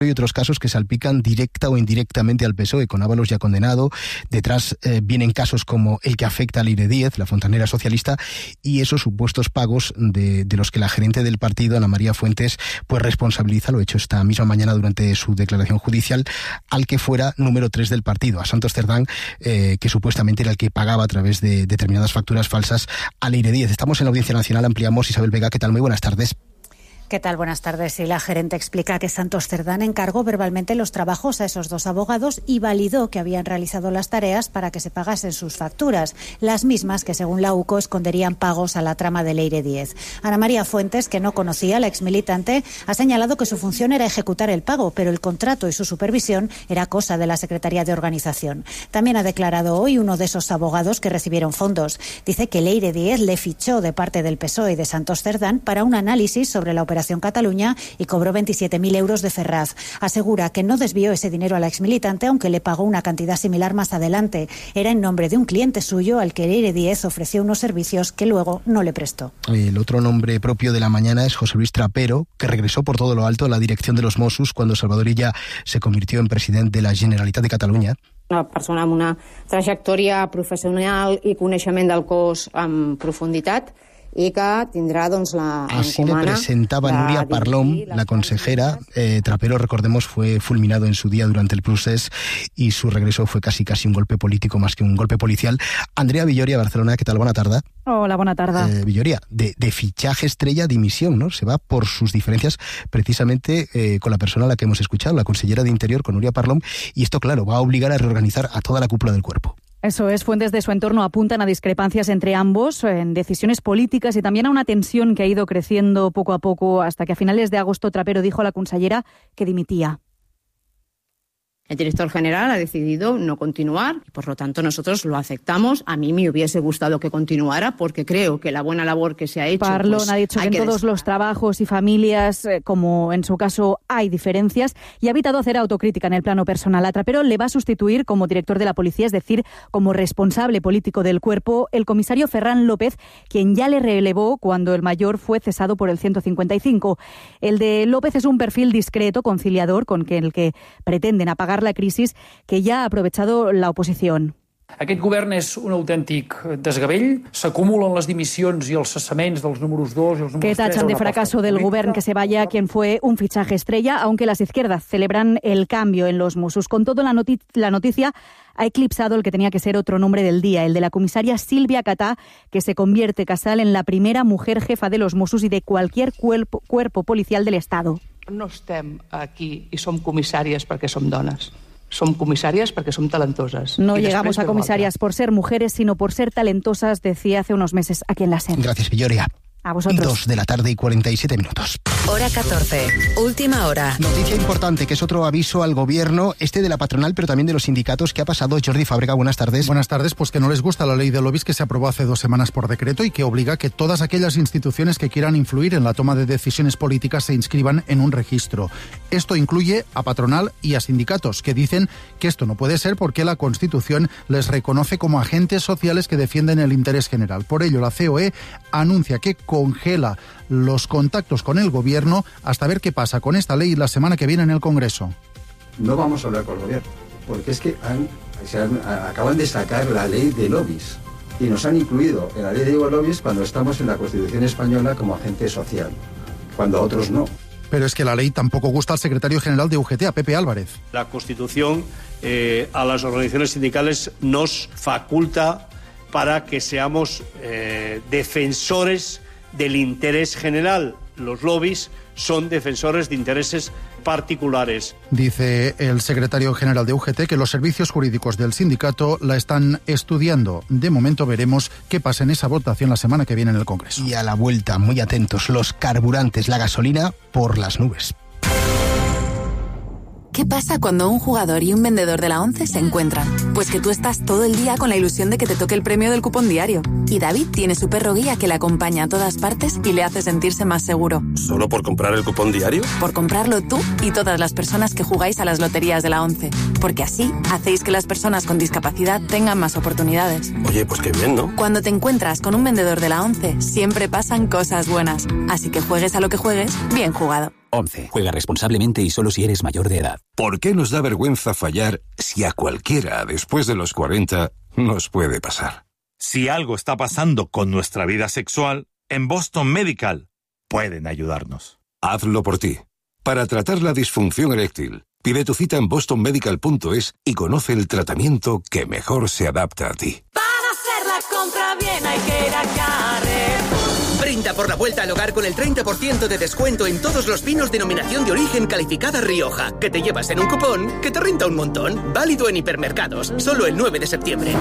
Hay otros casos que salpican directa o indirectamente al PSOE, con Ábalos ya condenado. Detrás vienen casos como el que afecta a Leire Díez, la fontanera socialista, y esos supuestos pagos de los que la gerente del partido, Ana María Fuentes, pues responsabiliza, lo hecho esta misma mañana durante su declaración judicial, al que fuera número 3 del partido, a Santos Cerdán, que supuestamente era el que pagaba a través de determinadas facturas falsas a Leire Díez. Estamos en la Audiencia Nacional, ampliamos. Isabel Vega, ¿qué tal? Muy buenas tardes. ¿Qué tal? Buenas tardes. Y la gerente explica que Santos Cerdán encargó verbalmente los trabajos a esos dos abogados y validó que habían realizado las tareas para que se pagasen sus facturas, las mismas que, según la UCO, esconderían pagos a la trama de Leire Díez. Ana María Fuentes, que no conocía a la exmilitante, ha señalado que su función era ejecutar el pago, pero el contrato y su supervisión era cosa de la Secretaría de Organización. También ha declarado hoy uno de esos abogados que recibieron fondos. Dice que Leire Díez le fichó de parte del PSOE y de Santos Cerdán para un análisis sobre la operación Cataluña y cobró 27.000 euros de Ferraz. Asegura que no desvió ese dinero a la exmilitante, aunque le pagó una cantidad similar más adelante. Era en nombre de un cliente suyo al que Leire Díez ofreció unos servicios que luego no le prestó. El otro nombre propio de la mañana es José Luis Trapero, que regresó por todo lo alto a la dirección de los Mossos cuando Salvador Illa se convirtió en presidente de la Generalitat de Catalunya. Una persona amb una trajectòria professional i coneixement del cos en profunditat, y que tendrá la Así le presentaba Núria Parlon, la consejera. Trapero, recordemos, fue fulminado en su día durante el procés y su regreso fue casi un golpe político más que un golpe policial. Andrea Villoria, Barcelona, ¿qué tal? Buena tarde. Hola, buena tarde. Villoria, de fichaje estrella a dimisión, ¿no? Se va por sus diferencias precisamente con la persona a la que hemos escuchado, la consellera de Interior, con Núria Parlon, y esto, claro, va a obligar a reorganizar a toda la cúpula del cuerpo. Eso es, fuentes de su entorno apuntan a discrepancias entre ambos en decisiones políticas y también a una tensión que ha ido creciendo poco a poco hasta que a finales de agosto Trapero dijo a la consellera que dimitía. El director general ha decidido no continuar y, por lo tanto, nosotros lo aceptamos. A mí me hubiese gustado que continuara porque creo que la buena labor que se ha hecho... Parlon ha dicho que en todos los trabajos y familias, como en su caso, hay diferencias y ha evitado hacer autocrítica en el plano personal. A Trapero le va a sustituir como director de la policía, es decir, como responsable político del cuerpo, el comisario Ferran López, quien ya le relevó cuando el mayor fue cesado por el 155. El de López es un perfil discreto, conciliador, con el que pretenden apagar la crisis que ya ha aprovechado la oposición. Aquest govern és un autèntic desgavell, s'acumulen les dimissions i els cessaments dels números 2 i els números 3. Que tachan de fracaso del gobierno que se vaya quien fue un fichaje estrella, aunque las izquierdas celebran el cambio en los Mossos. Con todo, la noticia ha eclipsado el que tenía que ser otro nombre del día, el de la comisaria Sílvia Catà, que se convierte, Casal, en la primera mujer jefa de los Mossos y de cualquier cuerpo policial del Estado. No estem aquí i som comissàries perquè som dones. Som comissàries perquè som talentoses. No llegamos a comisarias por ser mujeres, sino por ser talentosas, decía hace unos meses aquí en la SER. Gracias, Villoria. A vosotros. 2 de la tarde y 47 minutos. Hora 14, última hora. Noticia importante, que es otro aviso al gobierno, de la patronal, pero también de los sindicatos. ¿Qué ha pasado? Jordi Fábrega, buenas tardes. Buenas tardes, pues que no les gusta la ley de lobbies que se aprobó hace 2 semanas por decreto y que obliga a que todas aquellas instituciones que quieran influir en la toma de decisiones políticas se inscriban en un registro. Esto incluye a patronal y a sindicatos, que dicen que esto no puede ser porque la Constitución les reconoce como agentes sociales que defienden el interés general. Por ello, la COE anuncia que congela los contactos con el gobierno hasta ver qué pasa con esta ley la semana que viene en el Congreso. No vamos a hablar con el gobierno, porque es que acaban de sacar la ley de lobbies y nos han incluido en la ley de lobbies cuando estamos en la Constitución española como agente social, cuando a otros no. Pero es que la ley tampoco gusta al secretario general de UGT, a Pepe Álvarez. La Constitución a las organizaciones sindicales nos faculta para que seamos defensores del interés general. Los lobbies son defensores de intereses particulares. Dice el secretario general de UGT que los servicios jurídicos del sindicato la están estudiando. De momento veremos qué pasa en esa votación la semana que viene en el Congreso. Y a la vuelta, muy atentos, los carburantes, la gasolina por las nubes. ¿Qué pasa cuando un jugador y un vendedor de la ONCE se encuentran? Pues que tú estás todo el día con la ilusión de que te toque el premio del cupón diario. Y David tiene su perro guía que le acompaña a todas partes y le hace sentirse más seguro. ¿Solo por comprar el cupón diario? Por comprarlo tú y todas las personas que jugáis a las loterías de la ONCE. Porque así hacéis que las personas con discapacidad tengan más oportunidades. Oye, pues qué bien, ¿no? Cuando te encuentras con un vendedor de la ONCE, siempre pasan cosas buenas. Así que juegues a lo que juegues, bien jugado. 11. Juega responsablemente y solo si eres mayor de edad. ¿Por qué nos da vergüenza fallar si a cualquiera después de los 40 nos puede pasar? Si algo está pasando con nuestra vida sexual, en Boston Medical pueden ayudarnos. Hazlo por ti. Para tratar la disfunción eréctil, pide tu cita en bostonmedical.es y conoce el tratamiento que mejor se adapta a ti. Para hacer la compra bien hay que ir a Carrefour. Brinda por la vuelta al hogar con el 30% de descuento en todos los vinos denominación de origen calificada Rioja, que te llevas en un cupón que te renta un montón. Válido en hipermercados, solo el 9 de septiembre.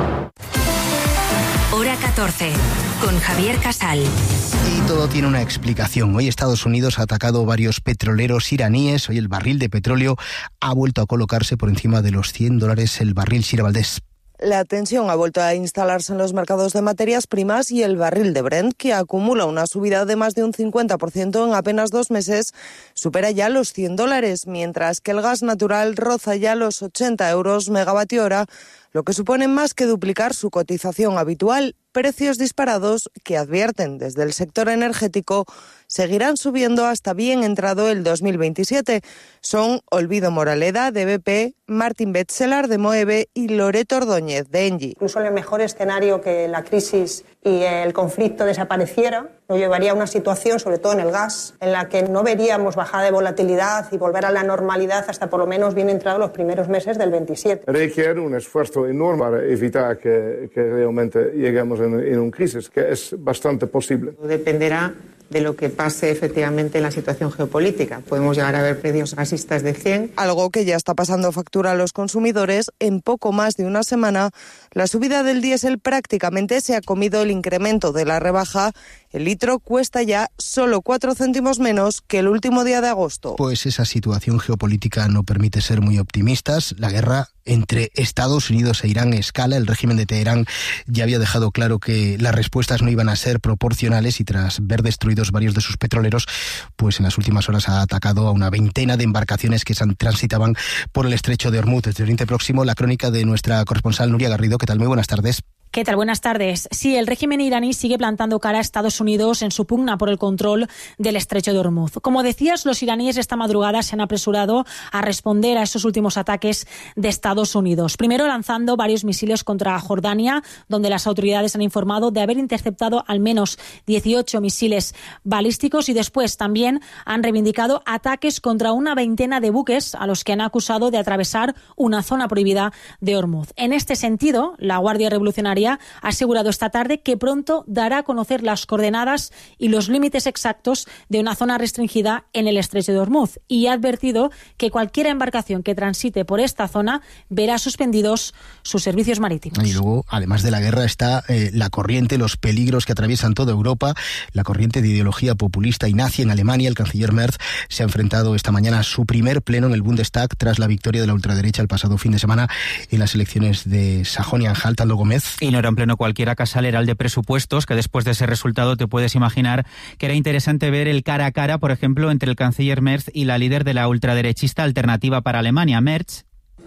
Hora 14, con Javier Casal. Y todo tiene una explicación. Hoy Estados Unidos ha atacado varios petroleros iraníes. Hoy el barril de petróleo ha vuelto a colocarse por encima de los $100 el barril. Sira Valdés. La tensión ha vuelto a instalarse en los mercados de materias primas y el barril de Brent, que acumula una subida de más de un 50% en apenas 2 meses, supera ya los $100, mientras que el gas natural roza ya los 80 euros megavatio hora, lo que supone más que duplicar su cotización habitual. Precios disparados que, advierten desde el sector energético, seguirán subiendo hasta bien entrado el 2027. Son Olvido Moraleda, de BP, Martín Betzelar, de Moeve, y Loreto Ordóñez, de Engie. Incluso en el mejor escenario, que la crisis y el conflicto desapareciera, nos llevaría a una situación, sobre todo en el gas, en la que no veríamos bajada de volatilidad y volver a la normalidad hasta por lo menos bien entrados los primeros meses del 27. Requiere un esfuerzo enorme para evitar que realmente lleguemos en una crisis, que es bastante posible. Dependerá de lo que pase efectivamente en la situación geopolítica. Podemos llegar a ver precios gasistas de 100. Algo que ya está pasando factura a los consumidores. En poco más de una semana, la subida del diésel prácticamente se ha comido el incremento de la rebaja. El litro cuesta ya solo 4 céntimos menos que el último día de agosto. Pues esa situación geopolítica no permite ser muy optimistas. La guerra entre Estados Unidos e Irán escala. El régimen de Teherán ya había dejado claro que las respuestas no iban a ser proporcionales y tras ver destruidos varios de sus petroleros, pues en las últimas horas ha atacado a una veintena de embarcaciones que transitaban por el estrecho de Hormuz. Desde Oriente Próximo, la crónica de nuestra corresponsal Nuria Garrido. ¿Qué tal? Muy buenas tardes. ¿Qué tal? Buenas tardes. Sí, el régimen iraní sigue plantando cara a Estados Unidos en su pugna por el control del estrecho de Hormuz. Como decías, los iraníes esta madrugada se han apresurado a responder a esos últimos ataques de Estados Unidos. Primero lanzando varios misiles contra Jordania, donde las autoridades han informado de haber interceptado al menos 18 misiles balísticos, y después también han reivindicado ataques contra una veintena de buques a los que han acusado de atravesar una zona prohibida de Hormuz. En este sentido, la Guardia Revolucionaria ha asegurado esta tarde que pronto dará a conocer las coordenadas y los límites exactos de una zona restringida en el estrecho de Hormuz, y ha advertido que cualquier embarcación que transite por esta zona verá suspendidos sus servicios marítimos. Y luego, además de la guerra, está la corriente, los peligros que atraviesan toda Europa, la corriente de ideología populista y nazi en Alemania. El canciller Merz se ha enfrentado esta mañana a su primer pleno en el Bundestag tras la victoria de la ultraderecha el pasado fin de semana en las elecciones de Sajonia-Anhalt. Aldo Gómez. Y no era un pleno cualquiera, Casal, era el de presupuestos, que después de ese resultado te puedes imaginar que era interesante ver el cara a cara, por ejemplo, entre el canciller Merz y la líder de la ultraderechista Alternativa para Alemania. Merz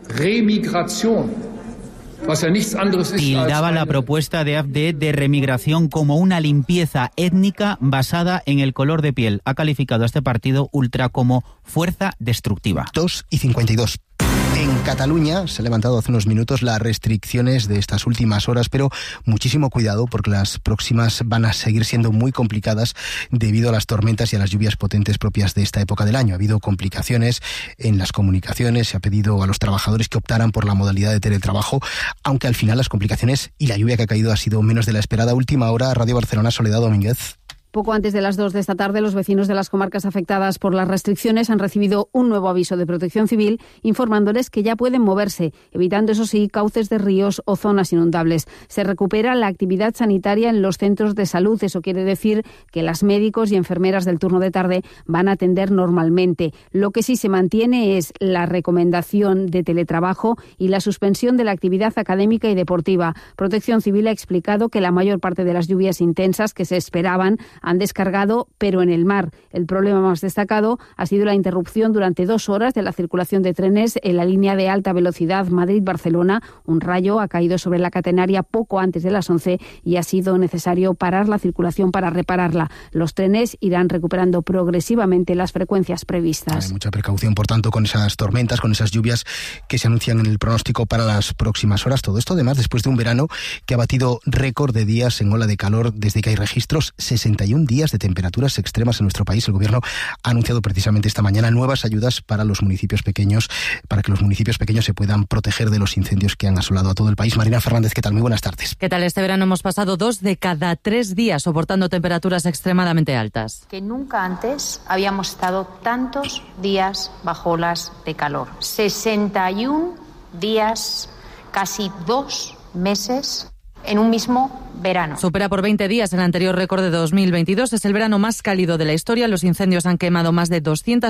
tildaba la propuesta de AfD de remigración como una limpieza étnica basada en el color de piel. Ha calificado a este partido ultra como fuerza destructiva. 2:52. En Cataluña se han levantado hace unos minutos las restricciones de estas últimas horas, pero muchísimo cuidado porque las próximas van a seguir siendo muy complicadas debido a las tormentas y a las lluvias potentes propias de esta época del año. Ha habido complicaciones en las comunicaciones, se ha pedido a los trabajadores que optaran por la modalidad de teletrabajo, aunque al final las complicaciones y la lluvia que ha caído ha sido menos de la esperada. Última hora, Radio Barcelona, Soledad Domínguez. Poco antes de las 2 de esta tarde, los vecinos de las comarcas afectadas por las restricciones han recibido un nuevo aviso de Protección Civil informándoles que ya pueden moverse, evitando, eso sí, cauces de ríos o zonas inundables. Se recupera la actividad sanitaria en los centros de salud. Eso quiere decir que las médicos y enfermeras del turno de tarde van a atender normalmente. Lo que sí se mantiene es la recomendación de teletrabajo y la suspensión de la actividad académica y deportiva. Protección Civil ha explicado que la mayor parte de las lluvias intensas que se esperaban han descargado, pero en el mar. El problema más destacado ha sido la interrupción durante 2 horas de la circulación de trenes en la línea de alta velocidad Madrid-Barcelona. Un rayo ha caído sobre la catenaria poco antes de las 11 y ha sido necesario parar la circulación para repararla. Los trenes irán recuperando progresivamente las frecuencias previstas. Hay mucha precaución, por tanto, con esas tormentas, con esas lluvias que se anuncian en el pronóstico para las próximas horas. Todo esto, además, después de un verano que ha batido récord de días en ola de calor desde que hay registros, 61 días de temperaturas extremas en nuestro país. El Gobierno ha anunciado precisamente esta mañana nuevas ayudas para los municipios pequeños, para que los municipios pequeños se puedan proteger de los incendios que han asolado a todo el país. Marina Fernández, ¿qué tal? Muy buenas tardes. ¿Qué tal? Este verano hemos pasado 2 de cada 3 días soportando temperaturas extremadamente altas. Que nunca antes habíamos estado tantos días bajo olas de calor. 61 días, casi 2 meses en un mismo verano. Supera por 20 días el anterior récord de 2022. Es el verano más cálido de la historia. Los incendios han quemado más de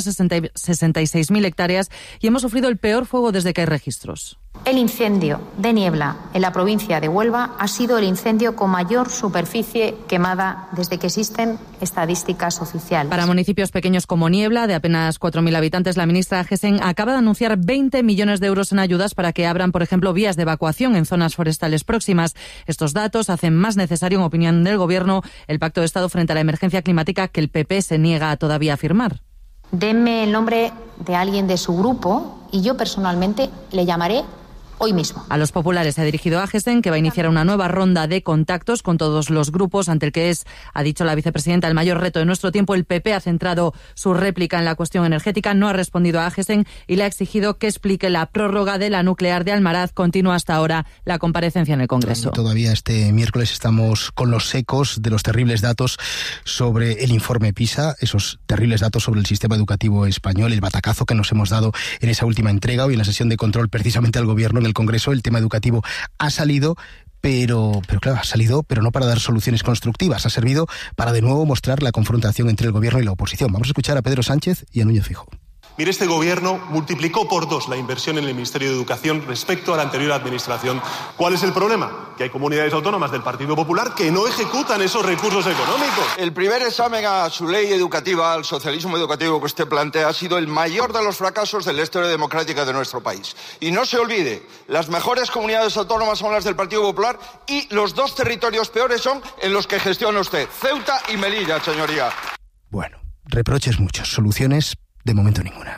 266.000 hectáreas y hemos sufrido el peor fuego desde que hay registros. El incendio de Niebla en la provincia de Huelva ha sido el incendio con mayor superficie quemada desde que existen estadísticas oficiales. Para municipios pequeños como Niebla, de apenas 4.000 habitantes, la ministra Gesen acaba de anunciar 20 millones de euros en ayudas para que abran, por ejemplo, vías de evacuación en zonas forestales próximas. Estos datos hacen más necesario, en opinión del Gobierno, el Pacto de Estado frente a la emergencia climática que el PP se niega todavía a firmar. Denme el nombre de alguien de su grupo y yo personalmente le llamaré hoy mismo. A los populares se ha dirigido a Gesen, que va a iniciar una nueva ronda de contactos con todos los grupos, ante el que es, ha dicho la vicepresidenta, el mayor reto de nuestro tiempo. El PP ha centrado su réplica en la cuestión energética, no ha respondido a Gesen y le ha exigido que explique la prórroga de la nuclear de Almaraz. Continúa hasta ahora la comparecencia en el Congreso. Todavía este miércoles estamos con los ecos de los terribles datos sobre el informe PISA, esos terribles datos sobre el sistema educativo español, el batacazo que nos hemos dado en esa última entrega. Hoy en la sesión de control precisamente al Gobierno en el Congreso, el tema educativo ha salido, pero claro, ha salido, pero no para dar soluciones constructivas, ha servido para de nuevo mostrar la confrontación entre el Gobierno y la oposición. Vamos a escuchar a Pedro Sánchez y a Núñez Feijóo. Mire, este Gobierno multiplicó por 2 la inversión en el Ministerio de Educación respecto a la anterior administración. ¿Cuál es el problema? Que hay comunidades autónomas del Partido Popular que no ejecutan esos recursos económicos. El primer examen a su ley educativa, al socialismo educativo que usted plantea, ha sido el mayor de los fracasos de la historia democrática de nuestro país. Y no se olvide, las mejores comunidades autónomas son las del Partido Popular y los 2 territorios peores son en los que gestiona usted, Ceuta y Melilla, señoría. Bueno, reproches muchos, soluciones de momento ninguna.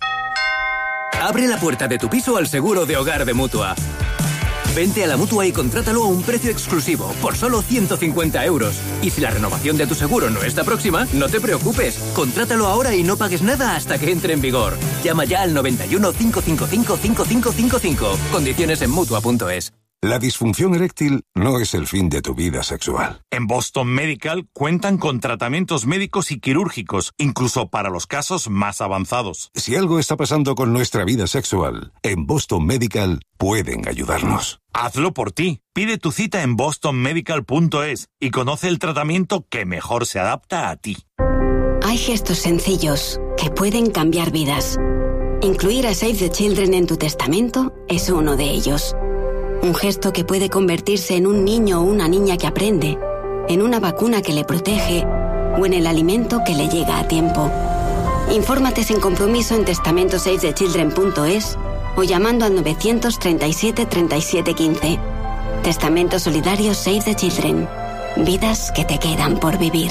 Abre la puerta de tu piso al seguro de hogar de Mutua. Vente a la Mutua y contrátalo a un precio exclusivo, por solo 150 euros. Y si la renovación de tu seguro no está próxima, no te preocupes. Contrátalo ahora y no pagues nada hasta que entre en vigor. Llama ya al 91 555 5555. Condiciones en Mutua.es. La disfunción eréctil no es el fin de tu vida sexual. En Boston Medical cuentan con tratamientos médicos y quirúrgicos, incluso para los casos más avanzados. Si algo está pasando con nuestra vida sexual, en Boston Medical pueden ayudarnos. Hazlo por ti. Pide tu cita en bostonmedical.es y conoce el tratamiento que mejor se adapta a ti. Hay gestos sencillos que pueden cambiar vidas. Incluir a Save the Children en tu testamento es uno de ellos. Un gesto que puede convertirse en un niño o una niña que aprende, en una vacuna que le protege o en el alimento que le llega a tiempo. Infórmate sin compromiso en testamentosavethechildren.es o llamando al 937 37 15. Testamento solidario Save the Children. Vidas que te quedan por vivir.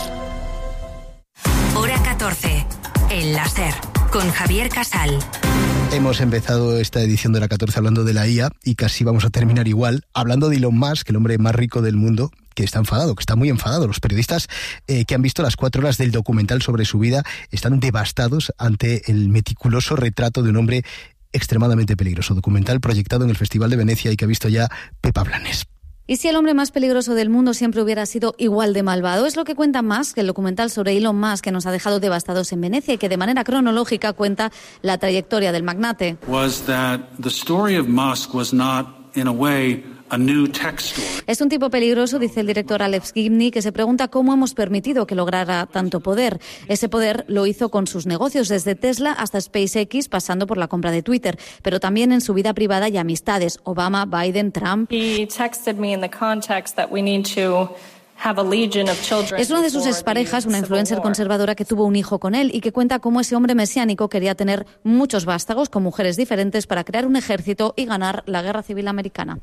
Hora 14. El láser. Con Javier Casal. Hemos empezado esta edición de la 14 hablando de la IA y casi vamos a terminar igual, hablando de Elon Musk, el hombre más rico del mundo, que está enfadado, que está muy enfadado. Los periodistas que han visto las 4 horas del documental sobre su vida están devastados ante el meticuloso retrato de un hombre extremadamente peligroso. Documental proyectado en el Festival de Venecia y que ha visto ya Pepa Blanes. ¿Y si el hombre más peligroso del mundo siempre hubiera sido igual de malvado? Es lo que cuenta Musk, el documental sobre Elon Musk, que nos ha dejado devastados en Venecia y que de manera cronológica cuenta la trayectoria del magnate. Was that the story of Musk was not, in a way, a new tech story. Es un tipo peligroso, dice el director Alex Gibney, que se pregunta cómo hemos permitido que lograra tanto poder. Ese poder lo hizo con sus negocios, desde Tesla hasta SpaceX, pasando por la compra de Twitter, pero también en su vida privada y amistades, Obama, Biden, Trump. He texted me in the context that we need to Es una de sus exparejas, una influencer conservadora que tuvo un hijo con él y que cuenta cómo ese hombre mesiánico quería tener muchos vástagos con mujeres diferentes para crear un ejército y ganar la Guerra Civil Americana.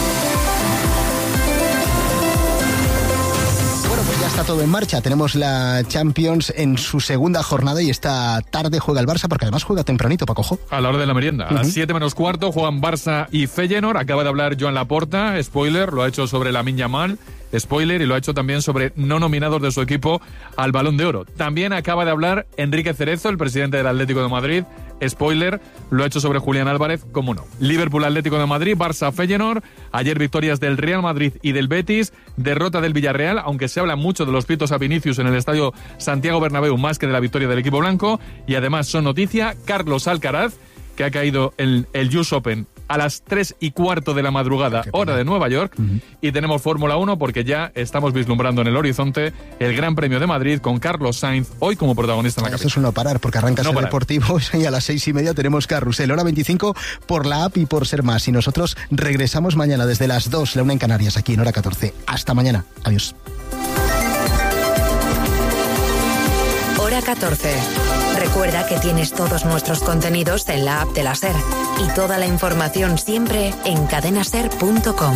Ya está todo en marcha. Tenemos la Champions en su segunda jornada y esta tarde juega el Barça, porque además juega tempranito, Paco. A la hora de la merienda. A las 7 menos cuarto juegan Barça y Feyenoord. Acaba de hablar Joan Laporta, spoiler, lo ha hecho sobre Lamine Yamal, spoiler, y lo ha hecho también sobre no nominados de su equipo al Balón de Oro. También acaba de hablar Enrique Cerezo, el presidente del Atlético de Madrid, spoiler, lo ha hecho sobre Julián Álvarez, cómo no. Liverpool, Atlético de Madrid, Barça, Feyenoord. Ayer victorias del Real Madrid y del Betis, derrota del Villarreal, aunque se habla mucho de los pitos a Vinicius en el estadio Santiago Bernabéu más que de la victoria del equipo blanco. Y además son noticia Carlos Alcaraz, que ha caído en el US Open a las 3:15 de la madrugada, hora de Nueva York, y tenemos Fórmula 1 porque ya estamos vislumbrando en el horizonte el Gran Premio de Madrid con Carlos Sainz hoy como protagonista en la carrera. Eso es no parar, porque arranca el deportivo y a las 6:30 tenemos Carrusel, hora 25 por la app y por Ser Más. Y nosotros regresamos mañana desde las 2, la 1 en Canarias, aquí en hora 14. Hasta mañana. Adiós. Hora 14. Recuerda que tienes todos nuestros contenidos en la app de la SER y toda la información siempre en cadenaser.com.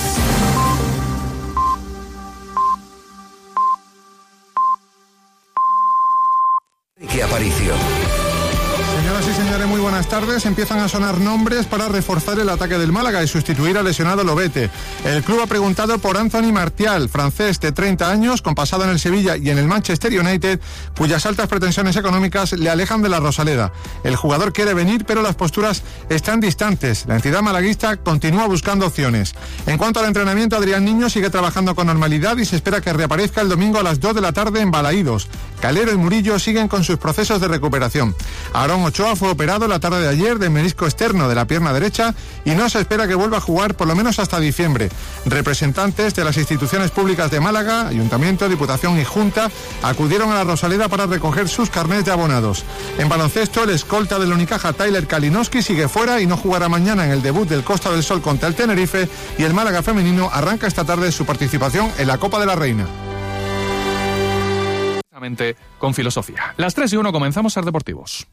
¿Qué Aparicio? Señoras y señores, muy buenas tardes. Empiezan a sonar nombres para reforzar el ataque del Málaga y sustituir al lesionado Lobete. El club ha preguntado por Anthony Martial, francés de 30 años, con pasado en el Sevilla y en el Manchester United, cuyas altas pretensiones económicas le alejan de la Rosaleda. El jugador quiere venir, pero las posturas están distantes. La entidad malaguista continúa buscando opciones. En cuanto al entrenamiento, Adrián Niño sigue trabajando con normalidad y se espera que reaparezca el domingo a las 2 de la tarde en Balaídos. Calero y Murillo siguen con sus procesos de recuperación. Aarón Ochoa fue operado la tarde de ayer de menisco externo de la pierna derecha y no se espera que vuelva a jugar por lo menos hasta diciembre. Representantes de las instituciones públicas de Málaga, Ayuntamiento, Diputación y Junta acudieron a la Rosaleda para recoger sus carnets de abonados. En baloncesto, el escolta del Unicaja Tyler Kalinowski sigue fuera y no jugará mañana en el debut del Costa del Sol contra el Tenerife, y el Málaga femenino arranca esta tarde su participación en la Copa de la Reina. Con filosofía. Las 3:01 comenzamos Ser Deportivos.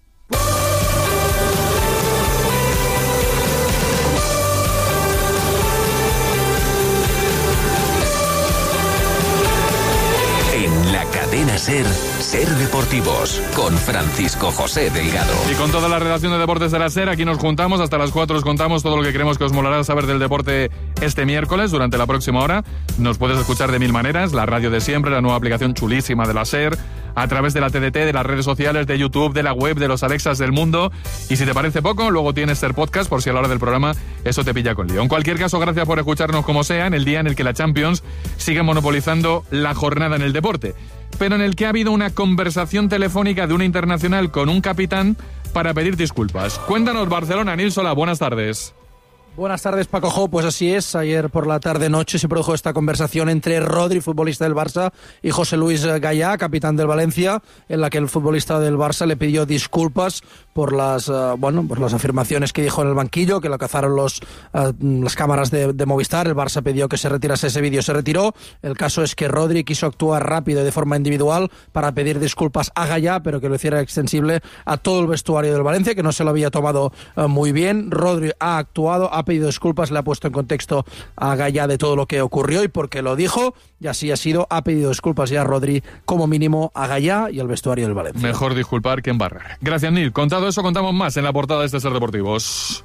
En la cadena SER, Ser Deportivos, con Francisco José Delgado. Y con toda la redacción de Deportes de la SER, aquí nos juntamos, hasta las 4 os contamos todo lo que creemos que os molará saber del deporte este miércoles. Durante la próxima hora nos puedes escuchar de mil maneras, la radio de siempre, la nueva aplicación chulísima de la SER, a través de la TDT, de las redes sociales, de YouTube, de la web, de los Alexas del mundo. Y si te parece poco, luego tienes SER Podcast, por si a la hora del programa eso te pilla con lío. En cualquier caso, gracias por escucharnos como sea, en el día en el que la Champions sigue monopolizando la jornada en el deporte, pero en el que ha habido una conversación telefónica de una internacional con un capitán para pedir disculpas. Cuéntanos, Barcelona. Nil Solà, buenas tardes. Buenas tardes, Paco Jo. Pues así es, ayer por la tarde-noche se produjo esta conversación entre Rodri, futbolista del Barça, y José Luis Gallá, capitán del Valencia, en la que el futbolista del Barça le pidió disculpas por las afirmaciones que dijo en el banquillo, que lo cazaron las cámaras de Movistar. El Barça pidió que se retirase ese vídeo, se retiró. El caso es que Rodri quiso actuar rápido y de forma individual para pedir disculpas a Gallá, pero que lo hiciera extensible a todo el vestuario del Valencia, que no se lo había tomado muy bien. Rodri ha actuado, ha pedido disculpas, le ha puesto en contexto a Gallá de todo lo que ocurrió y por qué lo dijo, y así ha sido. Ha pedido disculpas ya Rodri, como mínimo a Gallá y al vestuario del Valencia. Mejor disculpar que embarrar. Gracias, Nil. Contado eso, contamos más en la portada de este Ser Deportivos.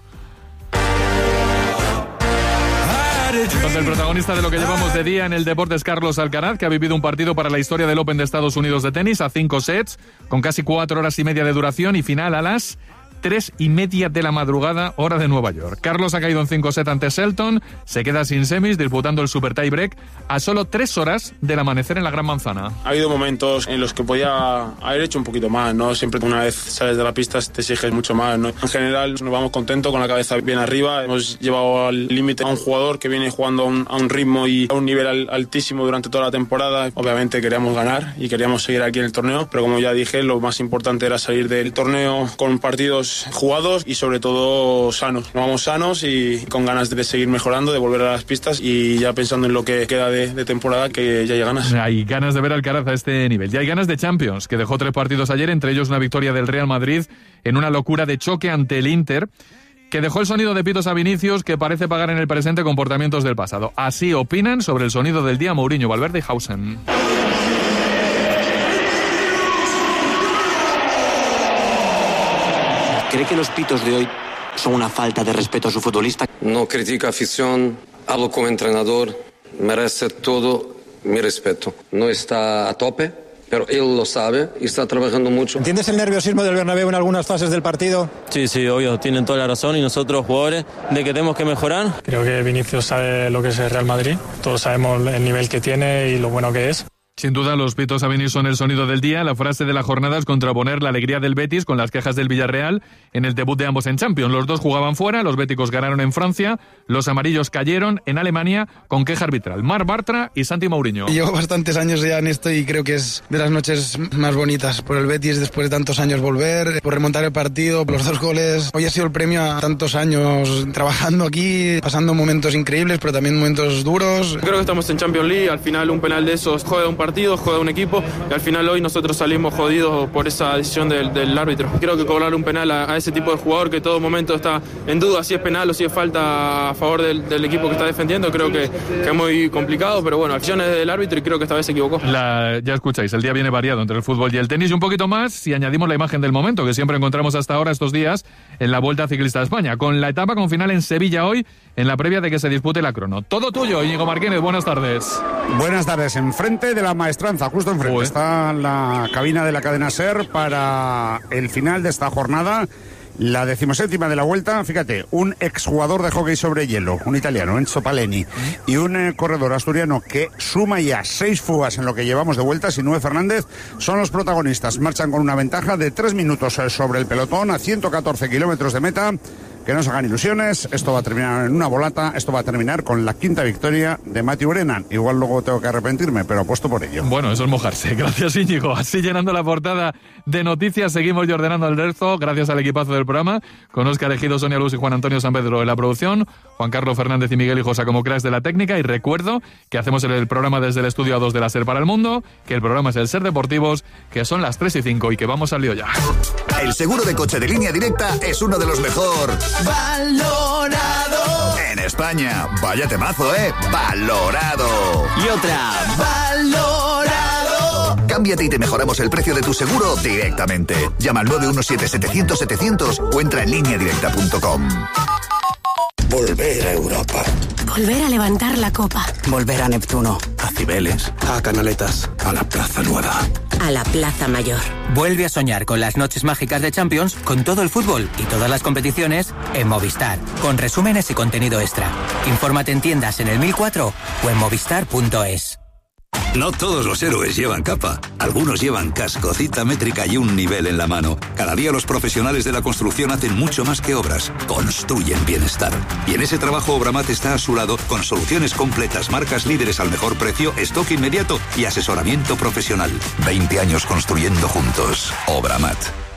Donde el protagonista de lo que llevamos de día en el deporte es Carlos Alcaraz, que ha vivido un partido para la historia del Open de Estados Unidos de tenis a 5 sets, con casi 4 horas y media de duración y final a las 3:30 de la madrugada, hora de Nueva York. Carlos ha caído en 5 sets ante Shelton, se queda sin semis, disputando el Super Tie Break a solo 3 horas del amanecer en la Gran Manzana. Ha habido momentos en los que podía haber hecho un poquito más, ¿no? Siempre una vez sales de la pista te exiges mucho más, ¿no? En general nos vamos contentos, con la cabeza bien arriba. Hemos llevado al límite a un jugador que viene jugando a un ritmo y a un nivel altísimo durante toda la temporada. Obviamente queríamos ganar y queríamos seguir aquí en el torneo, pero como ya dije, lo más importante era salir del torneo con partidos vamos jugados y sobre todo sanos. Nos vamos sanos y con ganas de seguir mejorando, de volver a las pistas y ya pensando en lo que queda de temporada, que ya hay ganas. Hay ganas de ver al Alcaraz a este nivel. Ya hay ganas de Champions, que dejó 3 partidos ayer, entre ellos una victoria del Real Madrid en una locura de choque ante el Inter, que dejó el sonido de pitos a Vinicius, que parece pagar en el presente comportamientos del pasado. Así opinan sobre el sonido del día Mourinho, Valverde y Hausen. ¿Cree que los pitos de hoy son una falta de respeto a su futbolista? No critica afición, hablo como entrenador, merece todo mi respeto. No está a tope, pero él lo sabe y está trabajando mucho. ¿Entiendes el nerviosismo del Bernabéu en algunas fases del partido? Sí, obvio, tienen toda la razón y nosotros jugadores de que tenemos que mejorar. Creo que Vinicius sabe lo que es el Real Madrid, todos sabemos el nivel que tiene y lo bueno que es. Sin duda, los pitos a venir son el sonido del día. La frase de la jornada es contraponer la alegría del Betis con las quejas del Villarreal en el debut de ambos en Champions. Los dos jugaban fuera, los béticos ganaron en Francia, los amarillos cayeron en Alemania con queja arbitral. Marc Bartra y Santi Mourinho. Llevo bastantes años ya en esto y creo que es de las noches más bonitas por el Betis después de tantos años volver, por remontar el partido, los 2 goles. Hoy ha sido el premio a tantos años trabajando aquí, pasando momentos increíbles, pero también momentos duros. Creo que estamos en Champions League, al final un penal de esos juega un partido, juega un equipo y al final hoy nosotros salimos jodidos por esa decisión del árbitro. Creo que cobrar un penal a ese tipo de jugador que todo momento está en duda si es penal o si es falta a favor del equipo que está defendiendo, creo que es muy complicado, pero bueno, acciones del árbitro y creo que esta vez se equivocó. Ya escucháis, el día viene variado entre el fútbol y el tenis y un poquito más si añadimos la imagen del momento que siempre encontramos hasta ahora estos días en la Vuelta Ciclista de España, con la etapa con final en Sevilla hoy, en la previa de que se dispute la crono. Todo tuyo, Íñigo Martínez, buenas tardes. Buenas tardes, enfrente de la Maestranza, justo enfrente. Está la cabina de la cadena SER para el final de esta jornada, la 17ª de la Vuelta. Fíjate, un exjugador de hockey sobre hielo, un italiano, Enzo Paleni, y un corredor asturiano que suma ya 6 fugas en lo que llevamos de vuelta, Sinue Fernández, son los protagonistas. Marchan con una ventaja de 3 minutos sobre el pelotón a 114 kilómetros de meta. Que no se hagan ilusiones, esto va a terminar en una volata, esto va a terminar con la 5ª victoria de Matthew Brennan. Igual luego tengo que arrepentirme, pero apuesto por ello. Bueno, eso es mojarse. Gracias, Íñigo. Así llenando la portada de noticias, seguimos y ordenando el resto, gracias al equipazo del programa, con Óscar Ejido, Sonia Luz y Juan Antonio San Pedro en la producción, Juan Carlos Fernández y Miguel Hijosa como cracks de la técnica, y recuerdo que hacemos el programa desde el estudio A2 de la SER para el mundo, que el programa es el SER Deportivos, que son las 3:05 y que vamos al lío ya. El seguro de coche de Línea Directa es uno de los mejor valorado en España. Vaya temazo, valorado. Y otra, valorado. Cámbiate y te mejoramos el precio de tu seguro directamente. Llama al 917-700-700 o entra en lineadirecta.com. Volver a Europa. Volver a levantar la copa. Volver a Neptuno. A Cibeles. A Canaletas. A la Plaza Nueva. A la Plaza Mayor. Vuelve a soñar con las noches mágicas de Champions, con todo el fútbol y todas las competiciones en Movistar, con resúmenes y contenido extra. Infórmate en tiendas en el 1004 o en movistar.es. No todos los héroes llevan capa. Algunos llevan casco, cita métrica y un nivel en la mano. Cada día los profesionales de la construcción hacen mucho más que obras. Construyen bienestar. Y en ese trabajo Obramat está a su lado con soluciones completas, marcas líderes al mejor precio, stock inmediato y asesoramiento profesional. 20 años construyendo juntos. Obramat.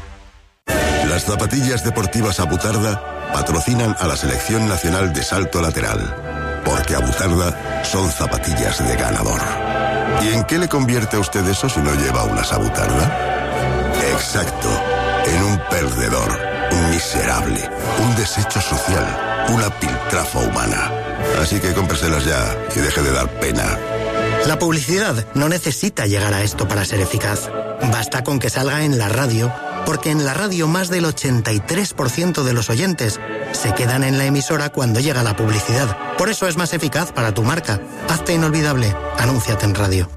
Las zapatillas deportivas Abutarda patrocinan a la Selección Nacional de Salto Lateral. Porque Abutarda son zapatillas de ganador. ¿Y en qué le convierte a usted eso si no lleva unas Abutarda? Exacto, en un perdedor, un miserable, un desecho social, una piltrafa humana. Así que cómpreselas ya y deje de dar pena. La publicidad no necesita llegar a esto para ser eficaz. Basta con que salga en la radio, porque en la radio más del 83% de los oyentes se quedan en la emisora cuando llega la publicidad. Por eso es más eficaz para tu marca. Hazte inolvidable. Anúnciate en radio.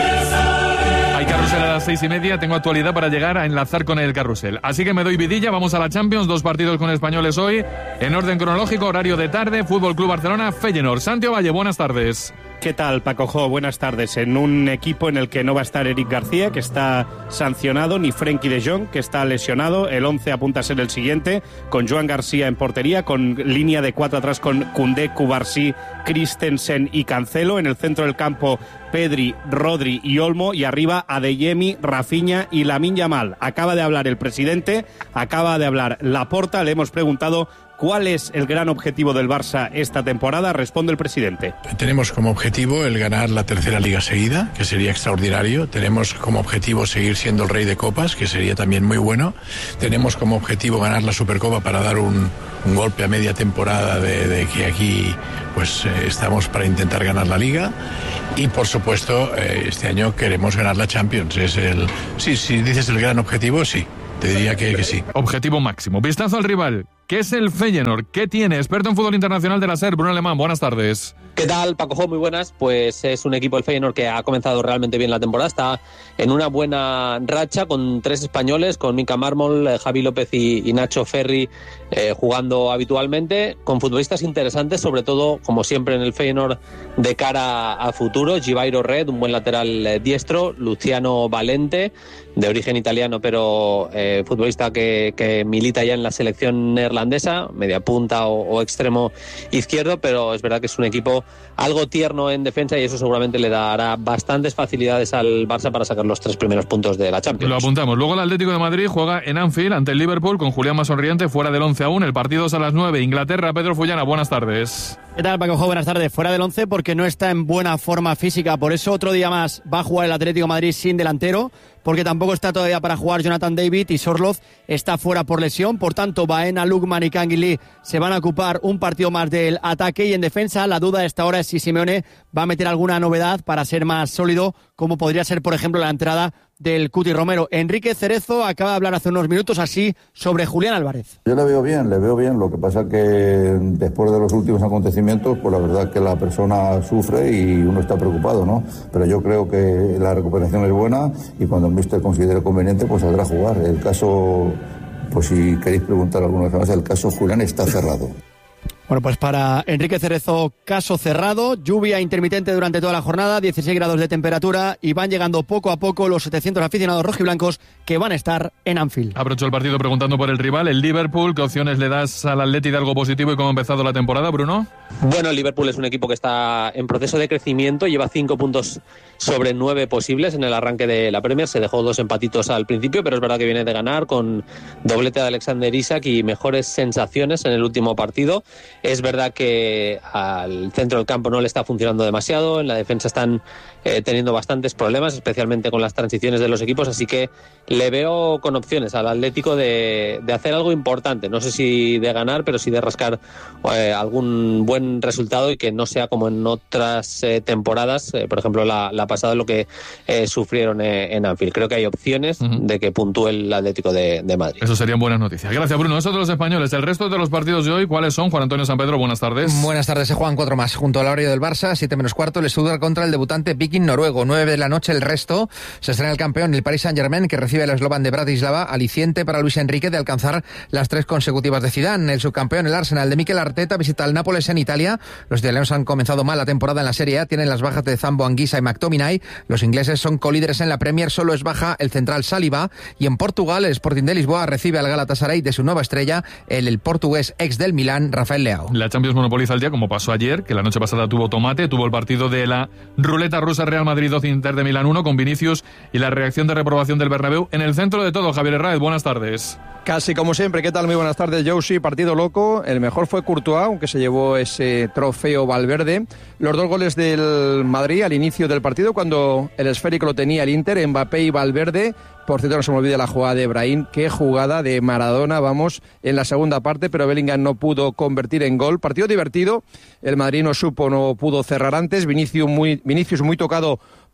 Hay carrusel a las 6:30. Tengo actualidad para llegar a enlazar con el carrusel. Así que me doy vidilla. Vamos a la Champions. 2 partidos con españoles hoy. En orden cronológico, horario de tarde. Fútbol Club Barcelona, Feyenoord. Santiago Valle, buenas tardes. ¿Qué tal, Paco? Buenas tardes. En un equipo en el que no va a estar Eric García, que está sancionado, ni Frenkie de Jong, que está lesionado. El 11 apunta a ser el siguiente, con Joan García en portería, con línea de 4 atrás con Koundé, Cubarsí, Christensen y Cancelo. En el centro del campo, Pedri, Rodri y Olmo, y arriba Adeyemi, Rafinha y Lamine Yamal. Acaba de hablar el presidente, acaba de hablar Laporta. Le hemos preguntado ¿cuál es el gran objetivo del Barça esta temporada? Responde el presidente. Tenemos como objetivo el ganar la tercera liga seguida, que sería extraordinario. Tenemos como objetivo seguir siendo el rey de copas, que sería también muy bueno. Tenemos como objetivo ganar la Supercopa para dar un golpe a media temporada de que aquí pues estamos para intentar ganar la liga. Y por supuesto este año queremos ganar la Champions. Si dices el gran objetivo, sí. Te diría que sí. Objetivo máximo. Vistazo al rival. ¿Qué es el Feyenoord? ¿Qué tiene? Experto en fútbol internacional de la SER, Bruno Alemán. Buenas tardes. ¿Qué tal, Paco? Muy buenas. Pues es un equipo, el Feyenoord, que ha comenzado realmente bien la temporada. Está en una buena racha con 3 españoles, con Mika Mármol, Javi López y Nacho Ferri jugando habitualmente, con futbolistas interesantes, sobre todo, como siempre en el Feyenoord, de cara a futuro. Givairo Red, un buen lateral diestro. Luciano Valente, de origen italiano, pero futbolista que milita ya en la selección neerlandesa, media punta o extremo izquierdo, pero es verdad que es un equipo algo tierno en defensa y eso seguramente le dará bastantes facilidades al Barça para sacar los 3 primeros puntos de la Champions. Lo apuntamos. Luego el Atlético de Madrid juega en Anfield ante el Liverpool con Julián Masonriente fuera del 11 aún. El partido es a las 9. Inglaterra, Pedro Fullana, buenas tardes. ¿Qué tal, Paco? Buenas tardes. Fuera del 11 porque no está en buena forma física, por eso otro día más va a jugar el Atlético de Madrid sin delantero, porque tampoco está todavía para jugar Jonathan David y Sorloth está fuera por lesión. Por tanto, Baena, Lukman y Canguilí se van a ocupar un partido más del ataque, y en defensa la duda a esta hora es si Simeone va a meter alguna novedad para ser más sólido, como podría ser, por ejemplo, la entrada del Cuti Romero. Enrique Cerezo acaba de hablar hace unos minutos así sobre Julián Álvarez. Yo le veo bien. Lo que pasa que después de los últimos acontecimientos, pues la verdad es que la persona sufre y uno está preocupado, ¿no? Pero yo creo que la recuperación es buena y cuando el míster considere conveniente, pues saldrá a jugar. El caso, pues si queréis preguntar alguna vez más, el caso Julián está cerrado. Bueno, pues para Enrique Cerezo, caso cerrado. Lluvia intermitente durante toda la jornada, 16 grados de temperatura, y van llegando poco a poco los 700 aficionados rojiblancos que van a estar en Anfield. Aprovecho el partido preguntando por el rival, el Liverpool. ¿Qué opciones le das al Atleti de algo positivo y cómo ha empezado la temporada, Bruno? Bueno, el Liverpool es un equipo que está en proceso de crecimiento, lleva 5 puntos sobre 9 posibles en el arranque de la Premier. Se dejó 2 empatitos al principio, pero es verdad que viene de ganar con doblete de Alexander Isak y mejores sensaciones en el último partido. Es verdad que al centro del campo no le está funcionando demasiado, en la defensa están teniendo bastantes problemas, especialmente con las transiciones de los equipos, así que le veo con opciones al Atlético de hacer algo importante, no sé si de ganar, pero sí de rascar algún buen resultado y que no sea como en otras temporadas, por ejemplo la pasada, lo que sufrieron en Anfield. Creo que hay opciones de que puntúe el Atlético de Madrid. Eso serían buenas noticias. Gracias, Bruno. Eso de los españoles. El resto de los partidos de hoy, ¿cuáles son? Juan Antonio San Pedro, buenas tardes. Buenas tardes. Se juegan 4 más. Junto al horario del Barça, 7 menos cuarto, el Stuttgart contra el debutante Viking noruego. 9 de la noche el resto. Se estrena el campeón, el Paris Saint-Germain, que recibe al Slovan de Bratislava, aliciente para Luis Enrique de alcanzar las 3 consecutivas de Zidane. El subcampeón, el Arsenal de Mikel Arteta, visita al Nápoles en Italia. Los italianos han comenzado mal la temporada en la Serie A, tienen las bajas de Zambo Anguissa y McTominay. Los ingleses son colíderes en la Premier, solo es baja el central Saliba. Y en Portugal, el Sporting de Lisboa recibe al Galatasaray de su nueva estrella, el portugués ex del Milán, Rafael Leao. La Champions monopoliza el día, como pasó ayer, que la noche pasada tuvo tomate, tuvo el partido de la ruleta rusa, Real Madrid 2, Inter de Milán 1, con Vinicius y la reacción de reprobación del Bernabéu. En el centro de todo, Javier Herráez, buenas tardes. Casi como siempre, ¿qué tal? Muy buenas tardes, Josie. Partido loco, el mejor fue Courtois, aunque se llevó ese trofeo Valverde. Los 2 goles del Madrid al inicio del partido, cuando el esférico lo tenía el Inter, Mbappé y Valverde. Por cierto, no se me olvide la jugada de Brahim, qué jugada de Maradona, vamos, en la segunda parte, pero Bellingham no pudo convertir en gol. Partido divertido, el Madrid no pudo cerrar antes, Vinicius muy tocado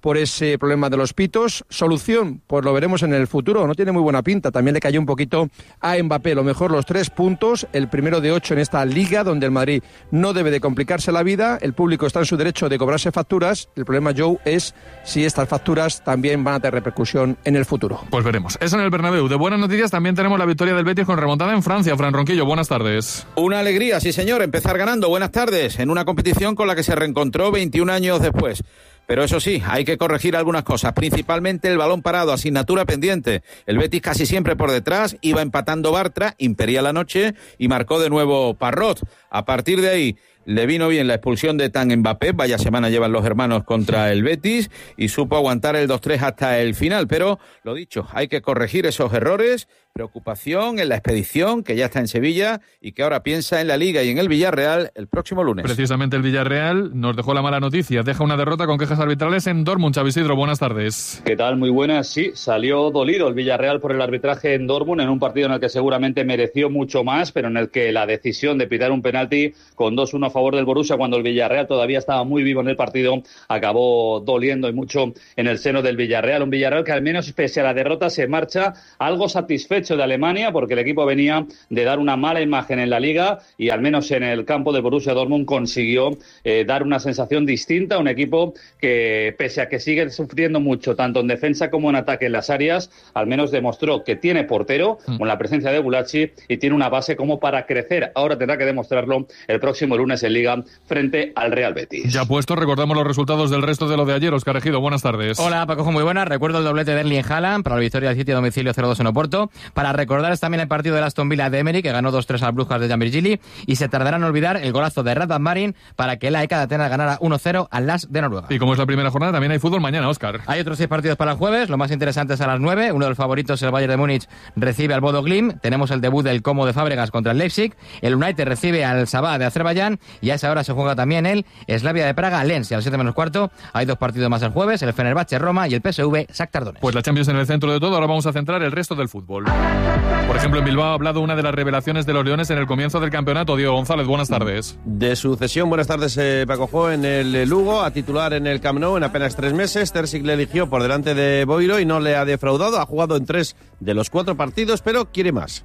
por ese problema de los pitos. Solución, pues lo veremos en el futuro, no tiene muy buena pinta. También le cayó un poquito a Mbappé. Lo mejor los 3 puntos, el primero de 8 en esta liga, donde el Madrid no debe de complicarse la vida. El público está en su derecho de cobrarse facturas. El problema, Joe, es si estas facturas también van a tener repercusión en el futuro. Pues veremos. Eso en el Bernabéu. De buenas noticias también tenemos la victoria del Betis con remontada en Francia. Fran Ronquillo, buenas tardes. Una alegría, sí señor, empezar ganando. Buenas tardes. En una competición con la que se reencontró 21 años después. Pero eso sí, hay que corregir algunas cosas, principalmente el balón parado, asignatura pendiente. El Betis casi siempre por detrás, iba empatando Bartra, impedía la noche y marcó de nuevo Parrot. A partir de ahí le vino bien la expulsión de Tan Mbappé, vaya semana llevan los hermanos contra el Betis, y supo aguantar el 2-3 hasta el final. Pero, lo dicho, hay que corregir esos errores. Preocupación en la expedición, que ya está en Sevilla y que ahora piensa en la Liga y en el Villarreal el próximo lunes. Precisamente el Villarreal nos dejó la mala noticia. Deja una derrota con quejas arbitrales en Dortmund. Xavi Isidro, buenas tardes. ¿Qué tal? Muy buenas. Sí, salió dolido el Villarreal por el arbitraje en Dortmund, en un partido en el que seguramente mereció mucho más, pero en el que la decisión de pitar un penalti con 2-1 a favor del Borussia, cuando el Villarreal todavía estaba muy vivo en el partido, acabó doliendo y mucho en el seno del Villarreal. Un Villarreal que, al menos pese a la derrota, se marcha algo satisfecho de Alemania, porque el equipo venía de dar una mala imagen en la Liga y al menos en el campo del Borussia Dortmund consiguió dar una sensación distinta. Un equipo que, pese a que sigue sufriendo mucho tanto en defensa como en ataque en las áreas, al menos demostró que tiene portero con la presencia de Gulacsi y tiene una base como para crecer. Ahora tendrá que demostrarlo el próximo lunes en Liga frente al Real Betis. Ya puesto, recordamos los resultados del resto de lo de ayer. Óscar Ejido, buenas tardes. Hola, Paco, muy buenas. Recuerdo el doblete de Erling Haaland para la victoria del City a domicilio 0-2 en Oporto. Para recordar también el partido del Aston Villa de Emery, que ganó 2-3 al Brujas de Jan Virgili, y se tardará en olvidar el golazo de Radvan Marin para que la ECA de Atenas ganara 1-0 al LASK de Noruega. Y como es la primera jornada, también hay fútbol mañana, Óscar. Hay otros 6 partidos para el jueves, lo más interesante es a las 9. Uno de los favoritos, el Bayern de Múnich, recibe al Bodo Glimt. Tenemos el debut del Como de Fábregas contra el Leipzig. El United recibe al Sabah de Azerbaiyán, y a esa hora se juega también el Slavia de Praga, Lens, y a las 7:15 hay 2 partidos más el jueves, el Fenerbahce Roma y el PSV Shakhtar Donetsk. Pues la Champions en el centro de todo. Ahora vamos a centrar el resto del fútbol. Por ejemplo, en Bilbao ha hablado una de las revelaciones de los Leones en el comienzo del campeonato. Diego González, buenas tardes. De su cesión, buenas tardes, Paco Jo, en el Lugo, a titular en el Camp Nou en apenas 3 meses. Terzic le eligió por delante de Boiro y no le ha defraudado. Ha jugado en 3 de los 4 partidos, pero quiere más.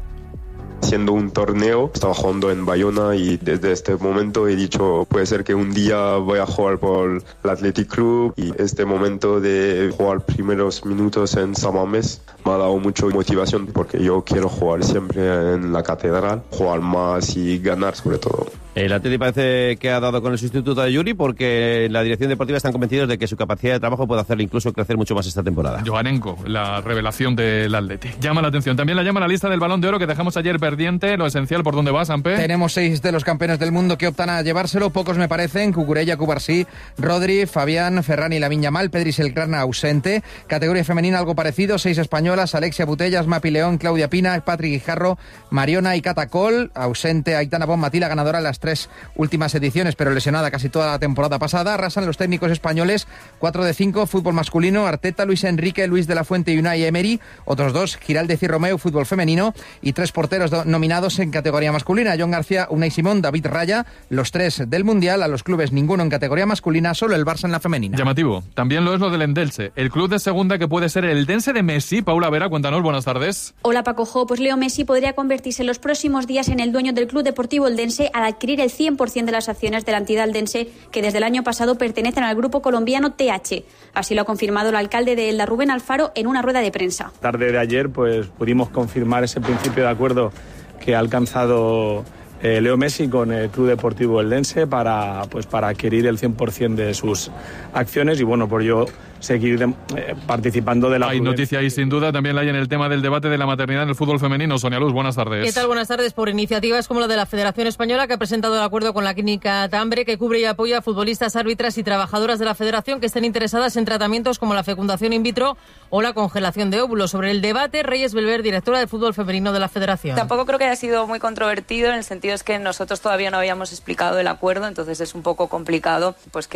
Siendo un torneo, estaba jugando en Bayona y desde este momento he dicho, puede ser que un día voy a jugar por el Athletic Club, y este momento de jugar primeros minutos en San Mamés me ha dado mucha motivación, porque yo quiero jugar siempre en la catedral, jugar más y ganar sobre todo. El Atleti parece que ha dado con el sustituto de Yuri, porque la dirección deportiva están convencidos de que su capacidad de trabajo puede hacerle incluso crecer mucho más esta temporada. Johanenko, la revelación del Atleti. Llama la atención. También la llama la lista del Balón de Oro que dejamos ayer pendiente. Lo esencial, ¿por dónde va, Sampe? Tenemos 6 de los campeones del mundo que optan a llevárselo. Pocos me parecen. Cucurella, Cubarsí, Rodri, Fabián, Ferran y Lamine Yamal. Pedri Selcrana ausente. Categoría femenina algo parecido. 6 españolas. Alexia Putellas, Mapi León, Claudia Pina, Patrick Guijarro, Mariona y Catacol. Ausente Aitana Bonmatí, la ganadora de las 3 últimas ediciones, pero lesionada casi toda la temporada pasada. Arrasan los técnicos españoles. 4 de 5, fútbol masculino. Arteta, Luis Enrique, Luis de la Fuente y Unai Emery. Otros 2, Giraldez y Romeu, fútbol femenino. Y 3 porteros nominados en categoría masculina. John García, Unai Simón, David Raya. Los 3 del Mundial. A los clubes ninguno en categoría masculina, solo el Barça en la femenina. Llamativo. También lo es lo del Endelche. El club de segunda que puede ser el Dense de Messi. Paula Vera, cuéntanos, buenas tardes. Hola, Paco Jo. Pues Leo Messi podría convertirse en los próximos días en el dueño del Club Deportivo Eldense al adquirir el 100% de las acciones de la entidad eldense, que desde el año pasado pertenecen al grupo colombiano TH. Así lo ha confirmado el alcalde de Elda, Rubén Alfaro, en una rueda de prensa. Tarde de ayer pues pudimos confirmar ese principio de acuerdo que ha alcanzado Leo Messi con el Club Deportivo Eldense para adquirir el 100% de sus acciones y bueno, por ello seguir participando de la... Hay noticia ahí sin duda, también la hay en el tema del debate de la maternidad en el fútbol femenino. Sonia Luz, buenas tardes. ¿Qué tal? Buenas tardes. Por iniciativas como la de la Federación Española, que ha presentado el acuerdo con la clínica Tambre, que cubre y apoya a futbolistas, árbitras y trabajadoras de la Federación que estén interesadas en tratamientos como la fecundación in vitro o la congelación de óvulos. Sobre el debate, Reyes Belver, directora del fútbol femenino de la Federación. Tampoco creo que haya sido muy controvertido, en el sentido es que nosotros todavía no habíamos explicado el acuerdo, entonces es un poco complicado pues que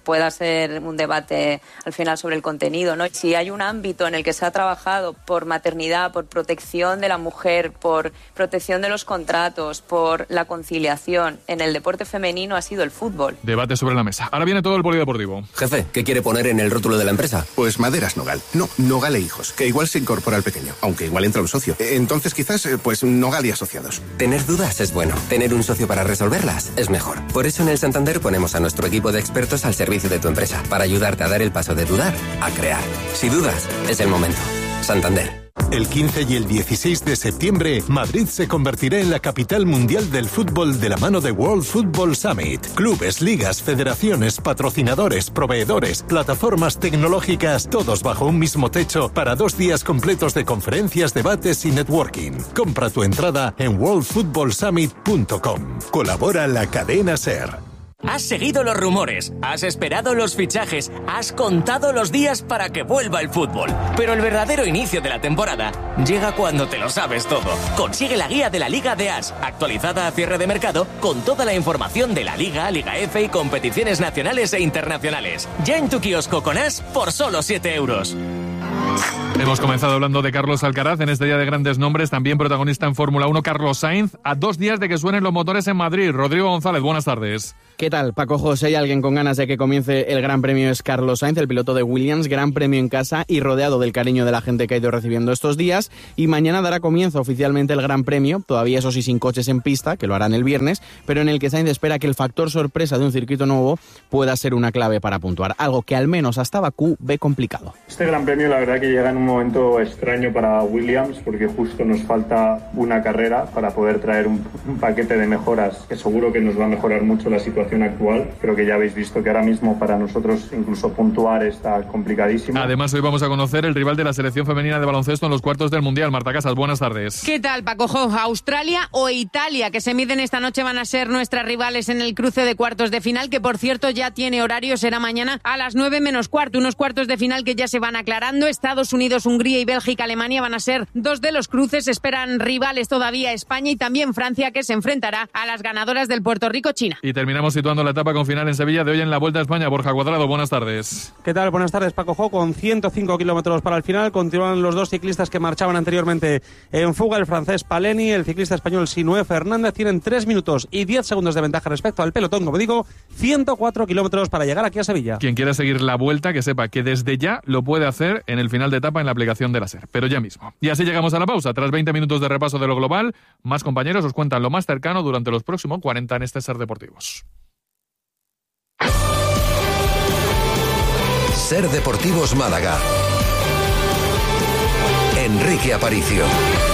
pueda ser un debate al final sobre el contenido, ¿no? Si hay un ámbito en el que se ha trabajado por maternidad, por protección de la mujer, por protección de los contratos, por la conciliación en el deporte femenino, ha sido el fútbol. Debate sobre la mesa. Ahora viene todo el polideportivo. Jefe, ¿qué quiere poner en el rótulo de la empresa? Pues Maderas Nogal. No, Nogal e Hijos, que igual se incorpora al pequeño, aunque igual entra un socio. Entonces quizás, pues Nogal y Asociados. Tener dudas es bueno. Tener un socio para resolverlas es mejor. Por eso en el Santander ponemos a nuestro equipo de expertos al servicio de tu empresa, para ayudarte a dar el paso de dudar a crear. Si dudas, es el momento. Santander. El 15 y el 16 de septiembre, Madrid se convertirá en la capital mundial del fútbol de la mano de World Football Summit. Clubes, ligas, federaciones, patrocinadores, proveedores, plataformas tecnológicas, todos bajo un mismo techo para 2 días completos de conferencias, debates y networking. Compra tu entrada en worldfootballsummit.com. Colabora la cadena SER. Has seguido los rumores, has esperado los fichajes, has contado los días para que vuelva el fútbol. Pero el verdadero inicio de la temporada llega cuando te lo sabes todo. Consigue la guía de la Liga de As, actualizada a cierre de mercado, con toda la información de la Liga, Liga F y competiciones nacionales e internacionales. Ya en tu kiosco con As por solo 7 euros. Hemos comenzado hablando de Carlos Alcaraz en este día de grandes nombres, también protagonista en Fórmula 1 Carlos Sainz, a 2 días de que suenen los motores en Madrid. Rodrigo González, buenas tardes. ¿Qué tal, Paco José? ¿Hay alguien con ganas de que comience el Gran Premio? Es Carlos Sainz, el piloto de Williams, Gran Premio en casa y rodeado del cariño de la gente que ha ido recibiendo estos días, y mañana dará comienzo oficialmente el Gran Premio, todavía eso sí sin coches en pista, que lo harán el viernes, pero en el que Sainz espera que el factor sorpresa de un circuito nuevo pueda ser una clave para puntuar, algo que al menos hasta Bakú ve complicado. Este Gran Premio la verdad que llega en un momento extraño para Williams, porque justo nos falta una carrera para poder traer un paquete de mejoras que seguro que nos va a mejorar mucho la situación actual. Creo que ya habéis visto que ahora mismo para nosotros incluso puntuar está complicadísimo. Además, hoy vamos a conocer el rival de la selección femenina de baloncesto en los cuartos del Mundial. Marta Casas, buenas tardes. ¿Qué tal, Paco Jo? Australia o Italia, que se miden esta noche, van a ser nuestras rivales en el cruce de cuartos de final, que por cierto ya tiene horario, será mañana a las 9 menos cuarto. Unos cuartos de final que ya se van aclarando. Estados Unidos, Hungría y Bélgica, Alemania van a ser 2 de los cruces. Esperan rivales todavía España y también Francia, que se enfrentará a las ganadoras del Puerto Rico-China. Y terminamos situando la etapa con final en Sevilla de hoy en la Vuelta a España. Borja Cuadrado, buenas tardes. ¿Qué tal? Buenas tardes, Paco Jo. Con 105 kilómetros para el final continúan los 2 ciclistas que marchaban anteriormente en fuga, el francés Paleni, el ciclista español Sinué Fernández. Tienen 3 minutos y 10 segundos de ventaja respecto al pelotón. Como digo, 104 kilómetros para llegar aquí a Sevilla. Quien quiera seguir la Vuelta, que sepa que desde ya lo puede hacer en el final de etapa en la aplicación de la SER, pero ya mismo. Y así llegamos a la pausa. Tras 20 minutos de repaso de lo global, más compañeros os cuentan lo más cercano durante los próximos 40 en este SER Deportivos. SER Deportivos Málaga. Enrique Aparicio.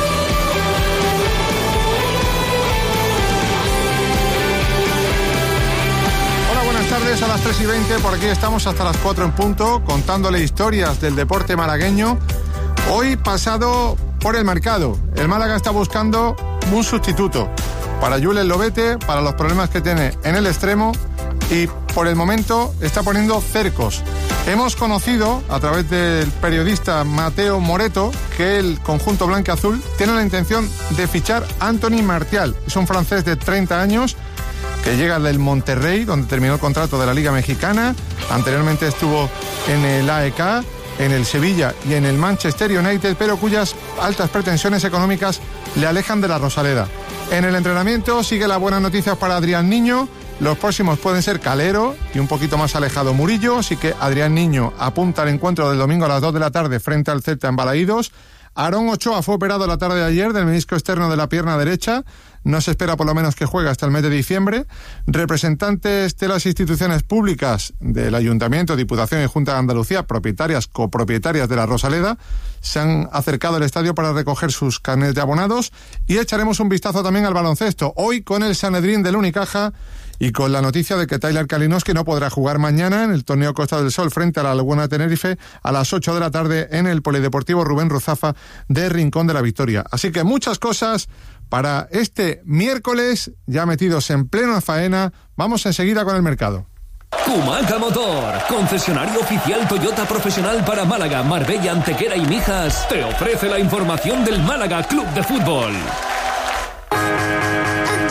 Hola, buenas tardes. A las 3:20, por aquí estamos hasta las 4 en punto, contándole historias del deporte malagueño. Hoy pasado por el mercado. El Málaga está buscando un sustituto para Julen Lobete, para los problemas que tiene en el extremo, y por el momento está poniendo cercos. Hemos conocido a través del periodista Mateo Moreto que el conjunto blanquiazul tiene la intención de fichar a Anthony Martial. Es un francés de 30 años que llega del Monterrey, donde terminó el contrato de la Liga Mexicana. Anteriormente estuvo en el AEK, en el Sevilla y en el Manchester United, pero cuyas altas pretensiones económicas le alejan de la Rosaleda. En el entrenamiento sigue la buena noticia para Adrián Niño. Los próximos pueden ser Calero y un poquito más alejado Murillo, así que Adrián Niño apunta al encuentro del domingo a las 2 de la tarde frente al Celta en Balaídos. Aarón Ochoa fue operado la tarde de ayer del menisco externo de la pierna derecha. No se espera por lo menos que juegue hasta el mes de diciembre. Representantes de las instituciones públicas del Ayuntamiento, Diputación y Junta de Andalucía, copropietarias de la Rosaleda, se han acercado al estadio para recoger sus carnets de abonados, y echaremos un vistazo también al baloncesto. Hoy con el Sanedrín del Unicaja y con la noticia de que Tyler Kalinowski no podrá jugar mañana en el torneo Costa del Sol frente a la Laguna Tenerife a las 8 de la tarde en el Polideportivo Rubén Ruzafa de Rincón de la Victoria. Así que muchas cosas para este miércoles, ya metidos en plena faena. Vamos enseguida con el mercado. Kumaca Motor, concesionario oficial Toyota profesional para Málaga, Marbella, Antequera y Mijas, te ofrece la información del Málaga Club de Fútbol. Antes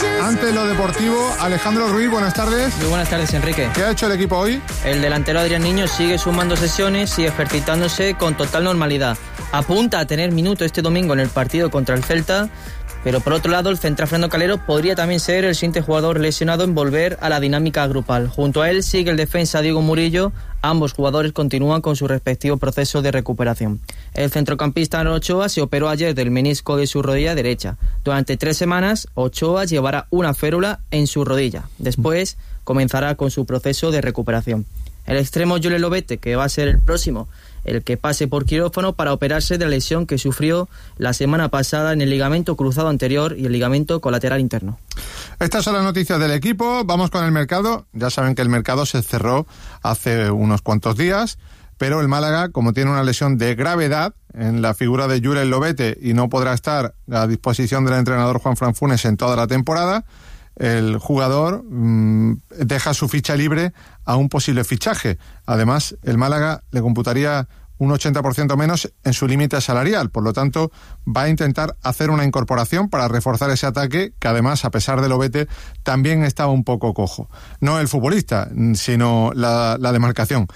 de lo deportivo, Alejandro Ruiz, buenas tardes. Muy buenas tardes, Enrique. ¿Qué ha hecho el equipo hoy? El delantero Adrián Niño sigue sumando sesiones y ejercitándose con total normalidad. Apunta a tener minutos este domingo en el partido contra el Celta, pero por otro lado el central Fernando Calero podría también ser el siguiente jugador lesionado en volver a la dinámica grupal. Junto a él sigue el defensa Diego Murillo. Ambos jugadores continúan con su respectivo proceso de recuperación. El centrocampista Aaron Ochoa se operó ayer del menisco de su rodilla derecha. Durante 3 semanas, Ochoa llevará una férula en su rodilla. Después comenzará con su proceso de recuperación. El extremo Julen Lobete, que va a ser el próximo, el que pase por quirófano para operarse de la lesión que sufrió la semana pasada en el ligamento cruzado anterior y el ligamento colateral interno. Estas son las noticias del equipo. Vamos con el mercado. Ya saben que el mercado se cerró hace unos cuantos días, pero el Málaga, como tiene una lesión de gravedad en la figura de Julen Lobete y no podrá estar a disposición del entrenador Juanfran Funes en toda la temporada, el jugador deja su ficha libre a un posible fichaje. Además, el Málaga le computaría un 80% menos en su límite salarial. Por lo tanto, va a intentar hacer una incorporación para reforzar ese ataque, que además, a pesar de Lobete, también estaba un poco cojo. No el futbolista, sino la demarcación.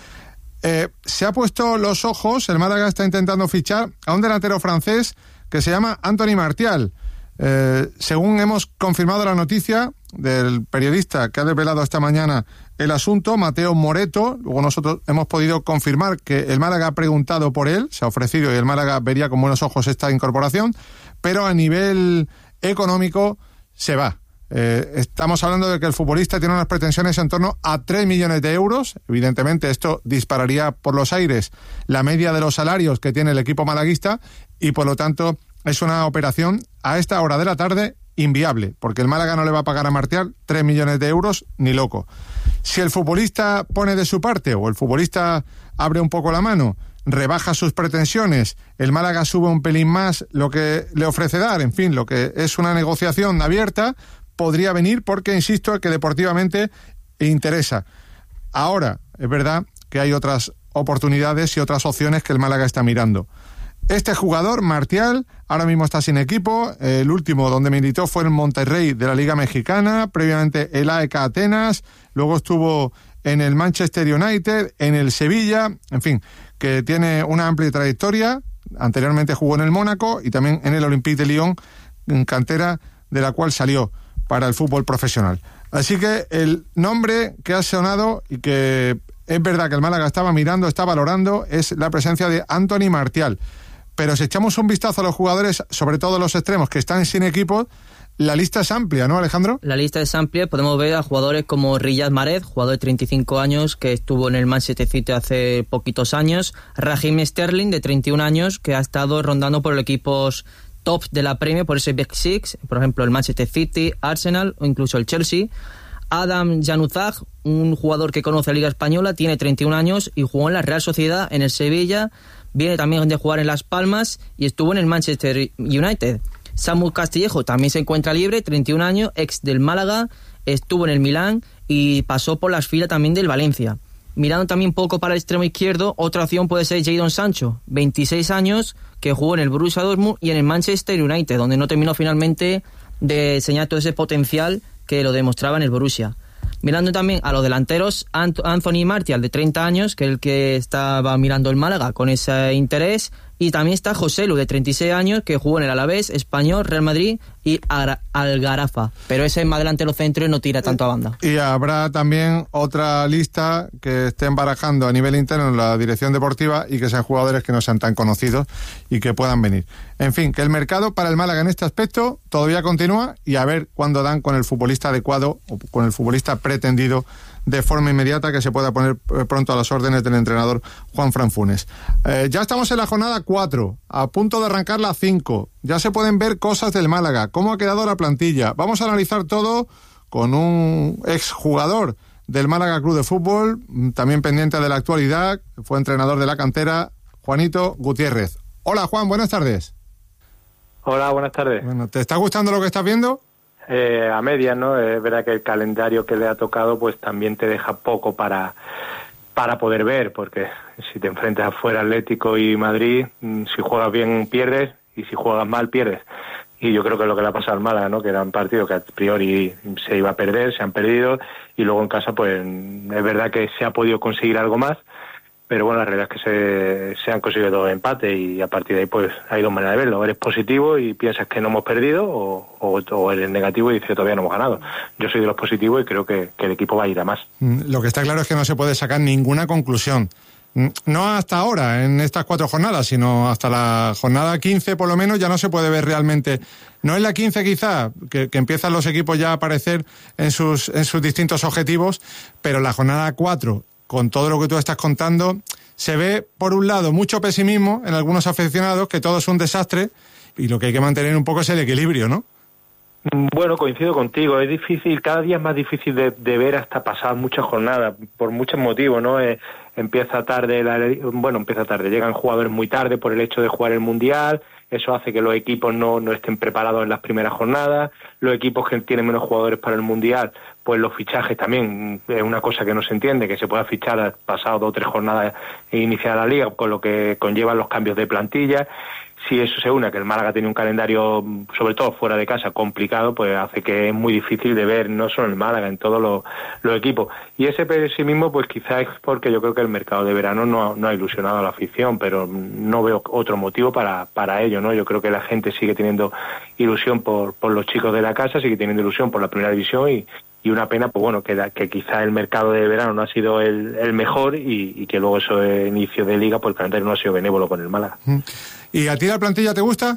Se ha puesto los ojos, el Málaga está intentando fichar a un delantero francés que se llama Anthony Martial. Según hemos confirmado la noticia del periodista que ha desvelado esta mañana el asunto, Mateo Moreto, luego nosotros hemos podido confirmar que el Málaga ha preguntado por él, se ha ofrecido y el Málaga vería con buenos ojos esta incorporación, pero a nivel económico se va. Estamos hablando de que el futbolista tiene unas pretensiones en torno a 3 millones de euros. Evidentemente esto dispararía por los aires la media de los salarios que tiene el equipo malaguista y por lo tanto es una operación a esta hora de la tarde inviable, porque el Málaga no le va a pagar a Martial 3 millones de euros ni loco. Si el futbolista pone de su parte o el futbolista abre un poco la mano, rebaja sus pretensiones, el Málaga sube un pelín más lo que le ofrece dar, en fin, lo que es una negociación abierta, podría venir porque, insisto, que deportivamente interesa. Ahora, es verdad que hay otras oportunidades y otras opciones que el Málaga está mirando. Este jugador, Martial, ahora mismo está sin equipo. El último donde militó fue en Monterrey de la Liga Mexicana, previamente el AEK Atenas, luego estuvo en el Manchester United, en el Sevilla, en fin, que tiene una amplia trayectoria. Anteriormente jugó en el Mónaco y también en el Olympique de Lyon, en cantera de la cual salió para el fútbol profesional. Así que el nombre que ha sonado y que es verdad que el Málaga estaba mirando, está valorando, es la presencia de Anthony Martial. Pero si echamos un vistazo a los jugadores, sobre todo los extremos que están sin equipo, la lista es amplia, ¿no, Alejandro? La lista es amplia. Podemos ver a jugadores como Riyad Mahrez, jugador de 35 años que estuvo en el Manchester City hace poquitos años. Raheem Sterling, de 31 años, que ha estado rondando por los equipos top de la Premier, por ese Big Six, por ejemplo el Manchester City, Arsenal o incluso el Chelsea. Adam Januzaj, un jugador que conoce la Liga Española, tiene 31 años y jugó en la Real Sociedad, en el Sevilla, viene también de jugar en Las Palmas y estuvo en el Manchester United. Samu Castillejo también se encuentra libre, 31 años, ex del Málaga, estuvo en el Milán y pasó por las filas también del Valencia. Mirando también un poco para el extremo izquierdo, otra opción puede ser Jadon Sancho, 26 años, que jugó en el Borussia Dortmund y en el Manchester United, donde no terminó finalmente de enseñar todo ese potencial que lo demostraba en el Borussia. Mirando también a los delanteros, Anthony Martial, de 30 años, que es el que estaba mirando el Málaga con ese interés. Y también está Joselu, de 36 años, que jugó en el Alavés, Español, Real Madrid y Algarafa. Pero ese es más delantero centro y no tira tanto a banda. Y habrá también otra lista que estén barajando a nivel interno en la dirección deportiva y que sean jugadores que no sean tan conocidos y que puedan venir. En fin, que el mercado para el Málaga en este aspecto todavía continúa y a ver cuándo dan con el futbolista adecuado o con el futbolista pretendido de forma inmediata, que se pueda poner pronto a las órdenes del entrenador Juanfran Funes. Ya estamos en la jornada 4, a punto de arrancar la 5. Ya se pueden ver cosas del Málaga, cómo ha quedado la plantilla. Vamos a analizar todo con un exjugador del Málaga Club de Fútbol, también pendiente de la actualidad, fue entrenador de la cantera, Juanito Gutiérrez. Hola Juan, buenas tardes. Hola, buenas tardes. Bueno, ¿te está gustando lo que estás viendo? A medias, ¿no? Es verdad que el calendario que le ha tocado pues también te deja poco para poder ver, porque si te enfrentas afuera Atlético y Madrid, si juegas bien pierdes y si juegas mal pierdes. y yo creo que es lo que le ha pasado al Málaga, ¿no? Que era un partido que a priori se iba a perder, se han perdido, y luego en casa pues es verdad que se ha podido conseguir algo más, pero bueno, la realidad es que se han conseguido 2 empates y a partir de ahí pues hay 2 maneras de verlo: o eres positivo y piensas que no hemos perdido, o eres negativo y dices todavía no hemos ganado. Yo soy de los positivos y creo que el equipo va a ir a más. Lo que está claro es que no se puede sacar ninguna conclusión. No hasta ahora, en estas 4 jornadas, sino hasta la jornada 15 por lo menos ya no se puede ver realmente. No en la 15 quizá, que empiezan los equipos ya a aparecer en sus distintos objetivos, pero en la jornada 4, con todo lo que tú estás contando, se ve por un lado mucho pesimismo en algunos aficionados, que todo es un desastre, y lo que hay que mantener un poco es el equilibrio, ¿no? Bueno, coincido contigo, es difícil, cada día es más difícil de ver hasta pasadas muchas jornadas, por muchos motivos, ¿no? Empieza tarde, llegan jugadores muy tarde por el hecho de jugar el Mundial, eso hace que los equipos no estén preparados en las primeras jornadas, los equipos que tienen menos jugadores para el Mundial, pues los fichajes también, es una cosa que no se entiende, que se pueda fichar pasado 2 o 3 jornadas e iniciar la liga, con lo que conllevan los cambios de plantilla. Si eso se une a que el Málaga tiene un calendario, sobre todo fuera de casa, complicado, pues hace que es muy difícil de ver, no solo en el Málaga, en todos los equipos. Y ese pesimismo, pues quizás es porque yo creo que el mercado de verano no ha ilusionado a la afición, pero no veo otro motivo para ello, ¿no? Yo creo que la gente sigue teniendo ilusión por los chicos de la casa, sigue teniendo ilusión por la primera división y una pena, pues bueno, que quizá el mercado de verano no ha sido el mejor y que luego ese inicio de liga, pues el calendario no ha sido benévolo con el Málaga. ¿Y a ti la plantilla te gusta?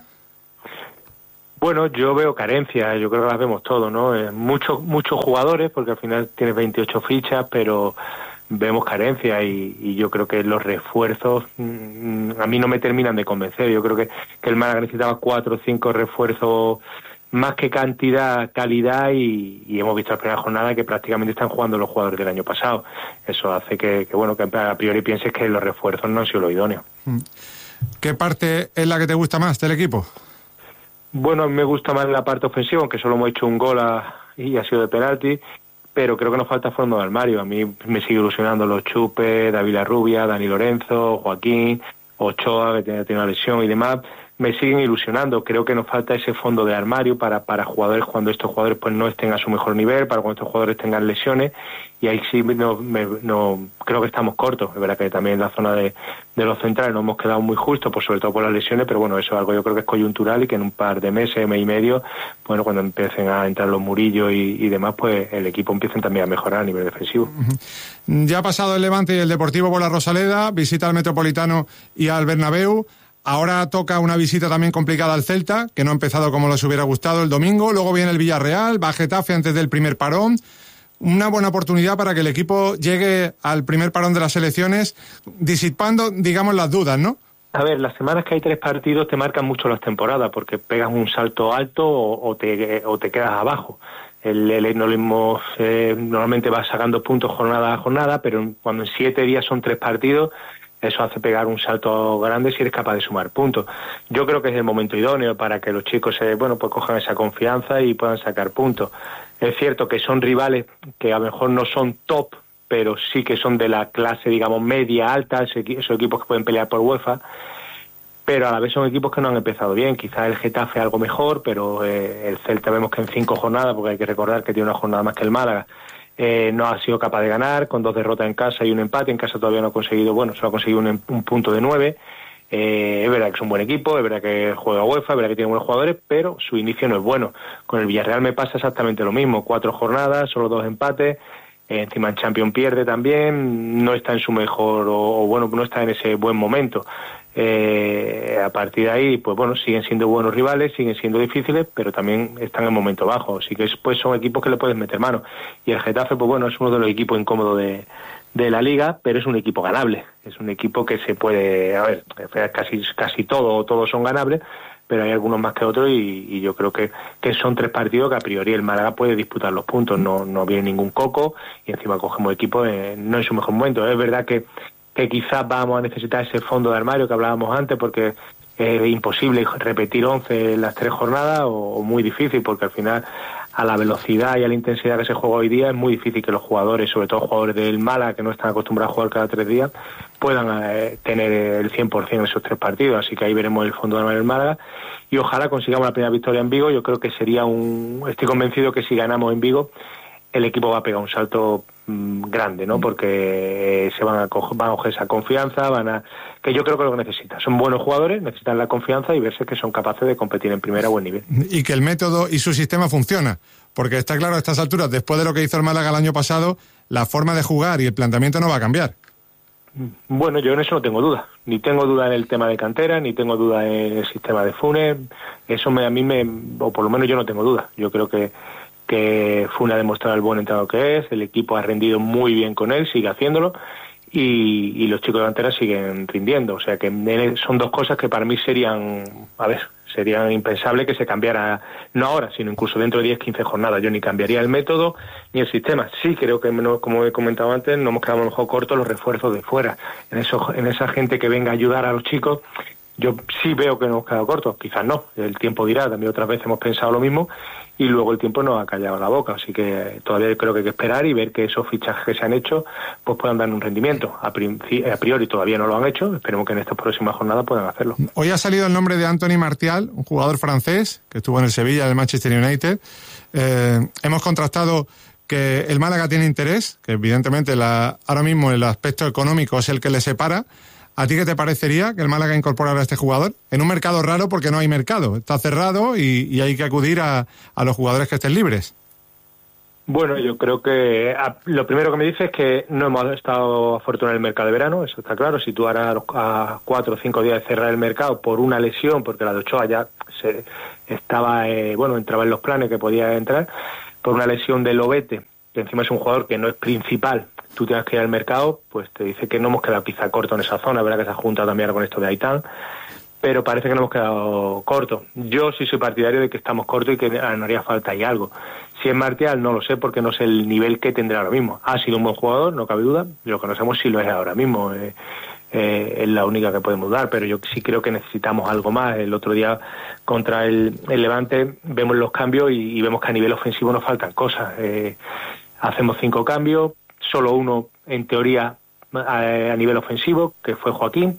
Bueno, yo veo carencias, yo creo que las vemos todos, ¿no? Muchos jugadores, porque al final tienes 28 fichas, pero vemos carencias y yo creo que los refuerzos a mí no me terminan de convencer. Yo creo que el Málaga necesitaba 4 o 5 refuerzos, más que cantidad, calidad, y hemos visto la primera jornada que prácticamente están jugando los jugadores del año pasado. Eso hace que a priori pienses que los refuerzos no han sido lo idóneo. ¿Qué parte es la que te gusta más del equipo? Bueno, a mí me gusta más la parte ofensiva, aunque solo hemos hecho un gol y ha sido de penalti, pero creo que nos falta fondo de armario. A mí me sigue ilusionando los Chupe, David Larrubia, Dani Lorenzo, Joaquín, Ochoa, que tiene una lesión y demás. Me siguen ilusionando. Creo que nos falta ese fondo de armario para jugadores cuando estos jugadores pues no estén a su mejor nivel, para cuando estos jugadores tengan lesiones, y ahí sí creo que estamos cortos. Es verdad que también en la zona de los centrales nos hemos quedado muy justos, pues sobre todo por las lesiones, pero bueno, eso es algo yo creo que es coyuntural y que en un par de meses, mes y medio, bueno, cuando empiecen a entrar los Murillo y demás, pues el equipo empiecen también a mejorar a nivel defensivo. Ya ha pasado el Levante y el Deportivo por la Rosaleda, visita al Metropolitano y al Bernabéu. Ahora toca una visita también complicada al Celta, que no ha empezado como les hubiera gustado el domingo. Luego viene el Villarreal, va a Getafe antes del primer parón. Una buena oportunidad para que el equipo llegue al primer parón de las elecciones, disipando, digamos, las dudas, ¿no? A ver, las semanas que hay 3 partidos te marcan mucho las temporadas, porque pegas un salto alto o te quedas abajo. Normalmente vas sacando puntos jornada a jornada, pero cuando en 7 días son 3 partidos, eso hace pegar un salto grande si eres capaz de sumar puntos. Yo creo que es el momento idóneo para que los chicos pues cojan esa confianza y puedan sacar puntos. Es cierto que son rivales que a lo mejor no son top, pero sí que son de la clase, digamos, media, alta, esos equipos que pueden pelear por UEFA, pero a la vez son equipos que no han empezado bien. Quizás el Getafe algo mejor, pero el Celta vemos que en 5 jornadas, porque hay que recordar que tiene una jornada más que el Málaga, no ha sido capaz de ganar, con 2 derrotas en casa y un empate. En casa todavía no ha conseguido, solo ha conseguido un punto de 9. Es verdad que es un buen equipo, es verdad que juega UEFA, es verdad que tiene buenos jugadores, pero su inicio no es bueno. Con el Villarreal me pasa exactamente lo mismo, 4 jornadas, solo 2 empates, encima en Champions pierde también, no está en su mejor, no está en ese buen momento. A partir de ahí, pues bueno, siguen siendo buenos rivales, siguen siendo difíciles, pero también están en momento bajo, así que pues son equipos que le puedes meter mano. Y el Getafe, pues bueno, es uno de los equipos incómodos de la liga, pero es un equipo ganable, es un equipo que se puede, casi todos son ganables, pero hay algunos más que otros y yo creo que son 3 partidos que a priori el Málaga puede disputar los puntos, no viene ningún coco y encima cogemos equipo no en su mejor momento. Es verdad que quizás vamos a necesitar ese fondo de armario que hablábamos antes, porque es imposible repetir 11 en las 3 jornadas o muy difícil, porque al final a la velocidad y a la intensidad que se juega hoy día es muy difícil que los jugadores, sobre todo jugadores del Málaga que no están acostumbrados a jugar cada 3 días, puedan tener el 100% en esos 3 partidos, así que ahí veremos el fondo de el Málaga y ojalá consigamos la primera victoria en Vigo. Yo creo que estoy convencido que si ganamos en Vigo el equipo va a pegar un salto grande, ¿no? Porque se van a coger esa confianza, que yo creo que lo necesitan. Son buenos jugadores, necesitan la confianza y verse que son capaces de competir en primera a buen nivel. Y que el método y su sistema funciona, porque está claro a estas alturas, después de lo que hizo el Málaga el año pasado, la forma de jugar y el planteamiento no va a cambiar. Bueno, yo en eso no tengo duda. Ni tengo duda en el tema de cantera, ni tengo duda en el sistema de Funes. Eso o por lo menos yo no tengo duda. Yo creo que Funes ha demostrado el buen entrenador que es, el equipo ha rendido muy bien con él, sigue haciéndolo, y los chicos de cantera siguen rindiendo. O sea que son 2 cosas que para mí serían impensables que se cambiara, no ahora, sino incluso dentro de 10-15 jornadas. Yo ni cambiaría el método ni el sistema. Sí creo que, como he comentado antes, nos hemos quedado a lo mejor cortos los refuerzos de fuera. En esa gente que venga a ayudar a los chicos, yo sí veo que nos hemos quedado cortos. Quizás no, el tiempo dirá, también otras veces hemos pensado lo mismo y luego el tiempo nos ha callado la boca, así que todavía creo que hay que esperar y ver que esos fichajes que se han hecho pues puedan dar un rendimiento. A priori todavía no lo han hecho, esperemos que en estas próximas jornadas puedan hacerlo. Hoy ha salido el nombre de Anthony Martial, un jugador francés que estuvo en el Sevilla, del Manchester United. Hemos contrastado que el Málaga tiene interés, que evidentemente ahora mismo el aspecto económico es el que le separa. ¿A ti qué te parecería que el Málaga incorporara a este jugador? En un mercado raro porque no hay mercado, está cerrado y hay que acudir a los jugadores que estén libres. Bueno, yo creo que lo primero que me dice es que no hemos estado afortunados en el mercado de verano, eso está claro. Si tú ahora a 4 o 5 días de cerrar el mercado por una lesión, porque la de Ochoa ya entraba en los planes que podía entrar, por una lesión de Lobete, que encima es un jugador que no es principal, tú tienes que ir al mercado, pues te dice que no hemos quedado quizá corto en esa zona, verdad que se ha juntado también con esto de Aitán, pero parece que no hemos quedado cortos. Yo sí soy partidario de que estamos cortos y que nos haría falta ahí algo. Si es Martial, no lo sé, porque no sé el nivel que tendrá ahora mismo. Ha sido un buen jugador, no cabe duda, lo que no sabemos si lo es ahora mismo. Es la única que podemos dar, pero yo sí creo que necesitamos algo más. El otro día contra el Levante vemos los cambios y vemos que a nivel ofensivo nos faltan cosas. Hacemos 5 cambios, solo uno en teoría a nivel ofensivo, que fue Joaquín.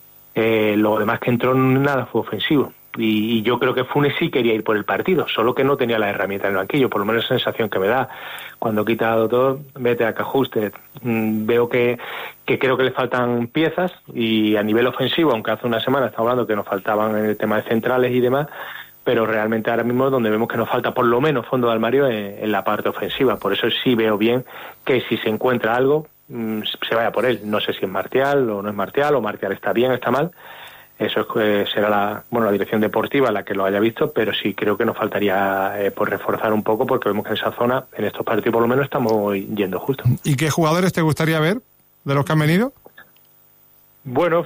Lo demás que entró nada fue ofensivo. Y yo creo que Funes sí quería ir por el partido, solo que no tenía la herramienta en el banquillo, por lo menos esa sensación que me da. Cuando quita a Doctor, vete a Cajuste, veo que creo que le faltan piezas, y a nivel ofensivo, aunque hace una semana estaba hablando que nos faltaban en el tema de centrales y demás, pero realmente ahora mismo es donde vemos que nos falta por lo menos fondo de armario en la parte ofensiva. Por eso sí veo bien que si se encuentra algo, se vaya por él. No sé si es Martial o no es Martial, o Martial está bien, está mal. Eso será la dirección deportiva la que lo haya visto, pero sí creo que nos faltaría por reforzar un poco, porque vemos que en esa zona, en estos partidos por lo menos, estamos yendo justo. ¿Y qué jugadores te gustaría ver de los que han venido? Bueno,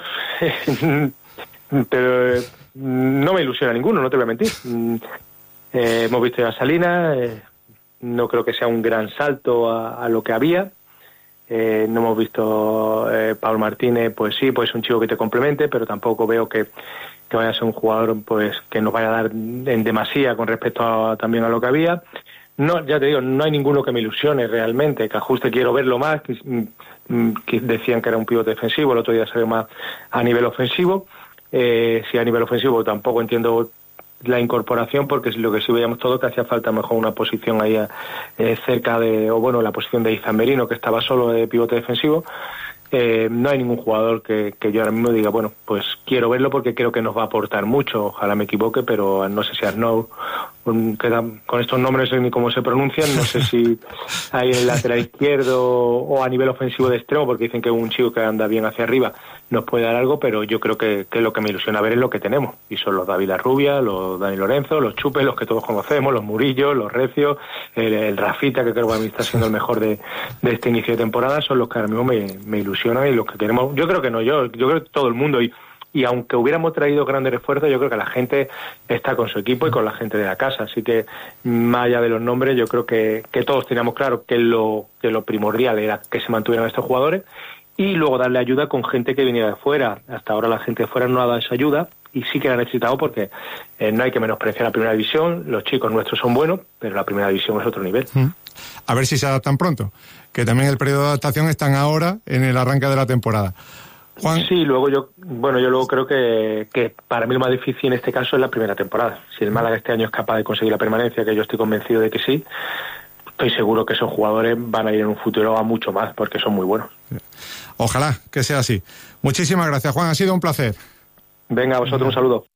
pero no me ilusiona ninguno, no te voy a mentir. Hemos visto ya a Salinas, no creo que sea un gran salto a lo que había. No hemos visto Pablo Martínez, pues sí, pues un chico que te complemente, pero tampoco veo que vaya a ser un jugador pues que nos vaya a dar en demasía con respecto también a lo que había. No, ya te digo, no hay ninguno que me ilusione realmente. Cajuste quiero verlo más, que decían que era un pivote defensivo, el otro día se ve más a nivel ofensivo. Si a nivel ofensivo tampoco entiendo la incorporación, porque es lo que sí veíamos todo, que hacía falta mejor una posición ahí cerca de, o bueno, la posición de Izan Merino, que estaba solo de pivote defensivo. No hay ningún jugador que yo ahora mismo diga, bueno, pues quiero verlo porque creo que nos va a aportar mucho. Ojalá me equivoque, pero no sé si Arnaud, con estos nombres no sé ni cómo se pronuncian, no sé si hay el lateral izquierdo o a nivel ofensivo de extremo, porque dicen que un chico que anda bien hacia arriba nos puede dar algo, pero yo creo que lo que me ilusiona ver es lo que tenemos, y son los David Arrubia, los Dani Lorenzo, los Chupes, los que todos conocemos, los Murillo, los Recios, el Rafita, que creo que a mí está siendo el mejor de este inicio de temporada. Son los que ahora mismo me ilusionan y los que queremos. Yo creo que no, yo creo que todo el mundo, y aunque hubiéramos traído grandes refuerzos, yo creo que la gente está con su equipo y con la gente de la casa. Así que, más allá de los nombres, yo creo que todos teníamos claro que lo primordial era que se mantuvieran estos jugadores, y luego darle ayuda con gente que viniera de fuera. Hasta ahora la gente de fuera no ha dado esa ayuda, y sí que la ha necesitado, porque no hay que menospreciar la primera división. Los chicos nuestros son buenos, pero la primera división es otro nivel. A ver si se adaptan pronto, que también el periodo de adaptación están ahora en el arranque de la temporada. Juan. Sí, luego yo luego creo que para mí lo más difícil en este caso es la primera temporada. Si el Málaga este año es capaz de conseguir la permanencia, que yo estoy convencido de que sí, estoy seguro que esos jugadores van a ir en un futuro a mucho más, porque son muy buenos. Ojalá que sea así. Muchísimas gracias, Juan, ha sido un placer. Venga, a vosotros un saludo.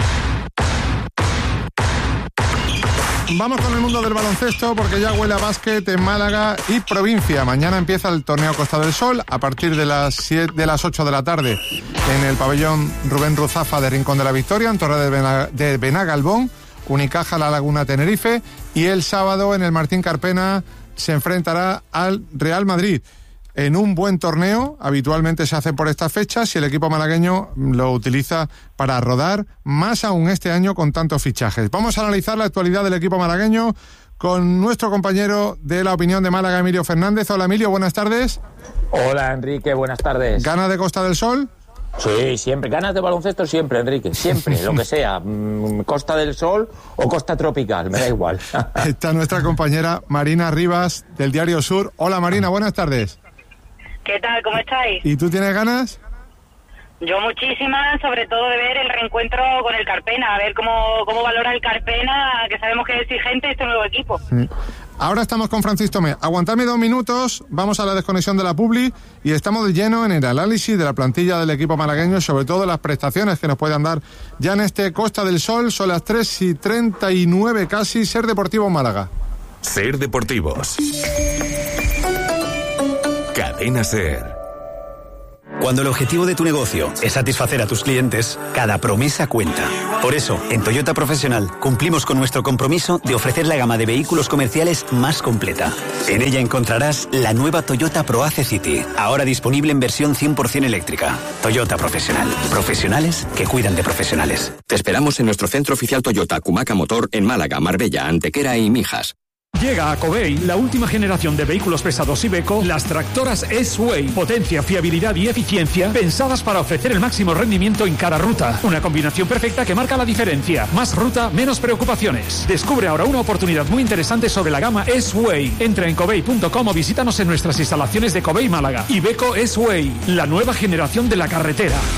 Vamos con el mundo del baloncesto porque ya huele a básquet en Málaga y provincia. Mañana empieza el torneo Costa del Sol a partir de las 8 de la tarde en el pabellón Rubén Ruzafa de Rincón de la Victoria, en Torre de Benagalbón, Unicaja La Laguna Tenerife, y el sábado en el Martín Carpena se enfrentará al Real Madrid. En un buen torneo, habitualmente se hace por estas fechas y el equipo malagueño lo utiliza para rodar, más aún este año con tantos fichajes. Vamos a analizar la actualidad del equipo malagueño con nuestro compañero de La Opinión de Málaga, Emilio Fernández. Hola Emilio, buenas tardes. Hola Enrique, buenas tardes. ¿Ganas de Costa del Sol? Sí, siempre. Ganas de baloncesto siempre, Enrique. Siempre, lo que sea. Costa del Sol o Costa Tropical, me da igual. Está nuestra compañera Marina Rivas del Diario Sur. Hola Marina, buenas tardes. ¿Qué tal? ¿Cómo estáis? ¿Y tú tienes ganas? Yo muchísimas, sobre todo de ver el reencuentro con el Carpena, a ver cómo valora el Carpena, que sabemos que es exigente este nuevo equipo. Sí. Ahora estamos con Francis Tomé. Aguantadme 2 minutos, vamos a la desconexión de la publi y estamos de lleno en el análisis de la plantilla del equipo malagueño, sobre todo las prestaciones que nos puedan dar ya en este Costa del Sol. Son las 3:39 casi. Ser Deportivo Málaga. Ser Deportivos. Cadena Ser. Cuando el objetivo de tu negocio es satisfacer a tus clientes, cada promesa cuenta. Por eso, en Toyota Profesional cumplimos con nuestro compromiso de ofrecer la gama de vehículos comerciales más completa. En ella encontrarás la nueva Toyota ProAce City, ahora disponible en versión 100% eléctrica. Toyota Profesional. Profesionales que cuidan de profesionales. Te esperamos en nuestro centro oficial Toyota Cumaca Motor en Málaga, Marbella, Antequera y Mijas. Llega a Covey la última generación de vehículos pesados Iveco, las tractoras S-Way. Potencia, fiabilidad y eficiencia pensadas para ofrecer el máximo rendimiento en cada ruta. Una combinación perfecta que marca la diferencia. Más ruta, menos preocupaciones. Descubre ahora una oportunidad muy interesante sobre la gama S-Way. Entra en covey.com o visítanos en nuestras instalaciones de Covey Málaga. Iveco S-Way, la nueva generación de la carretera.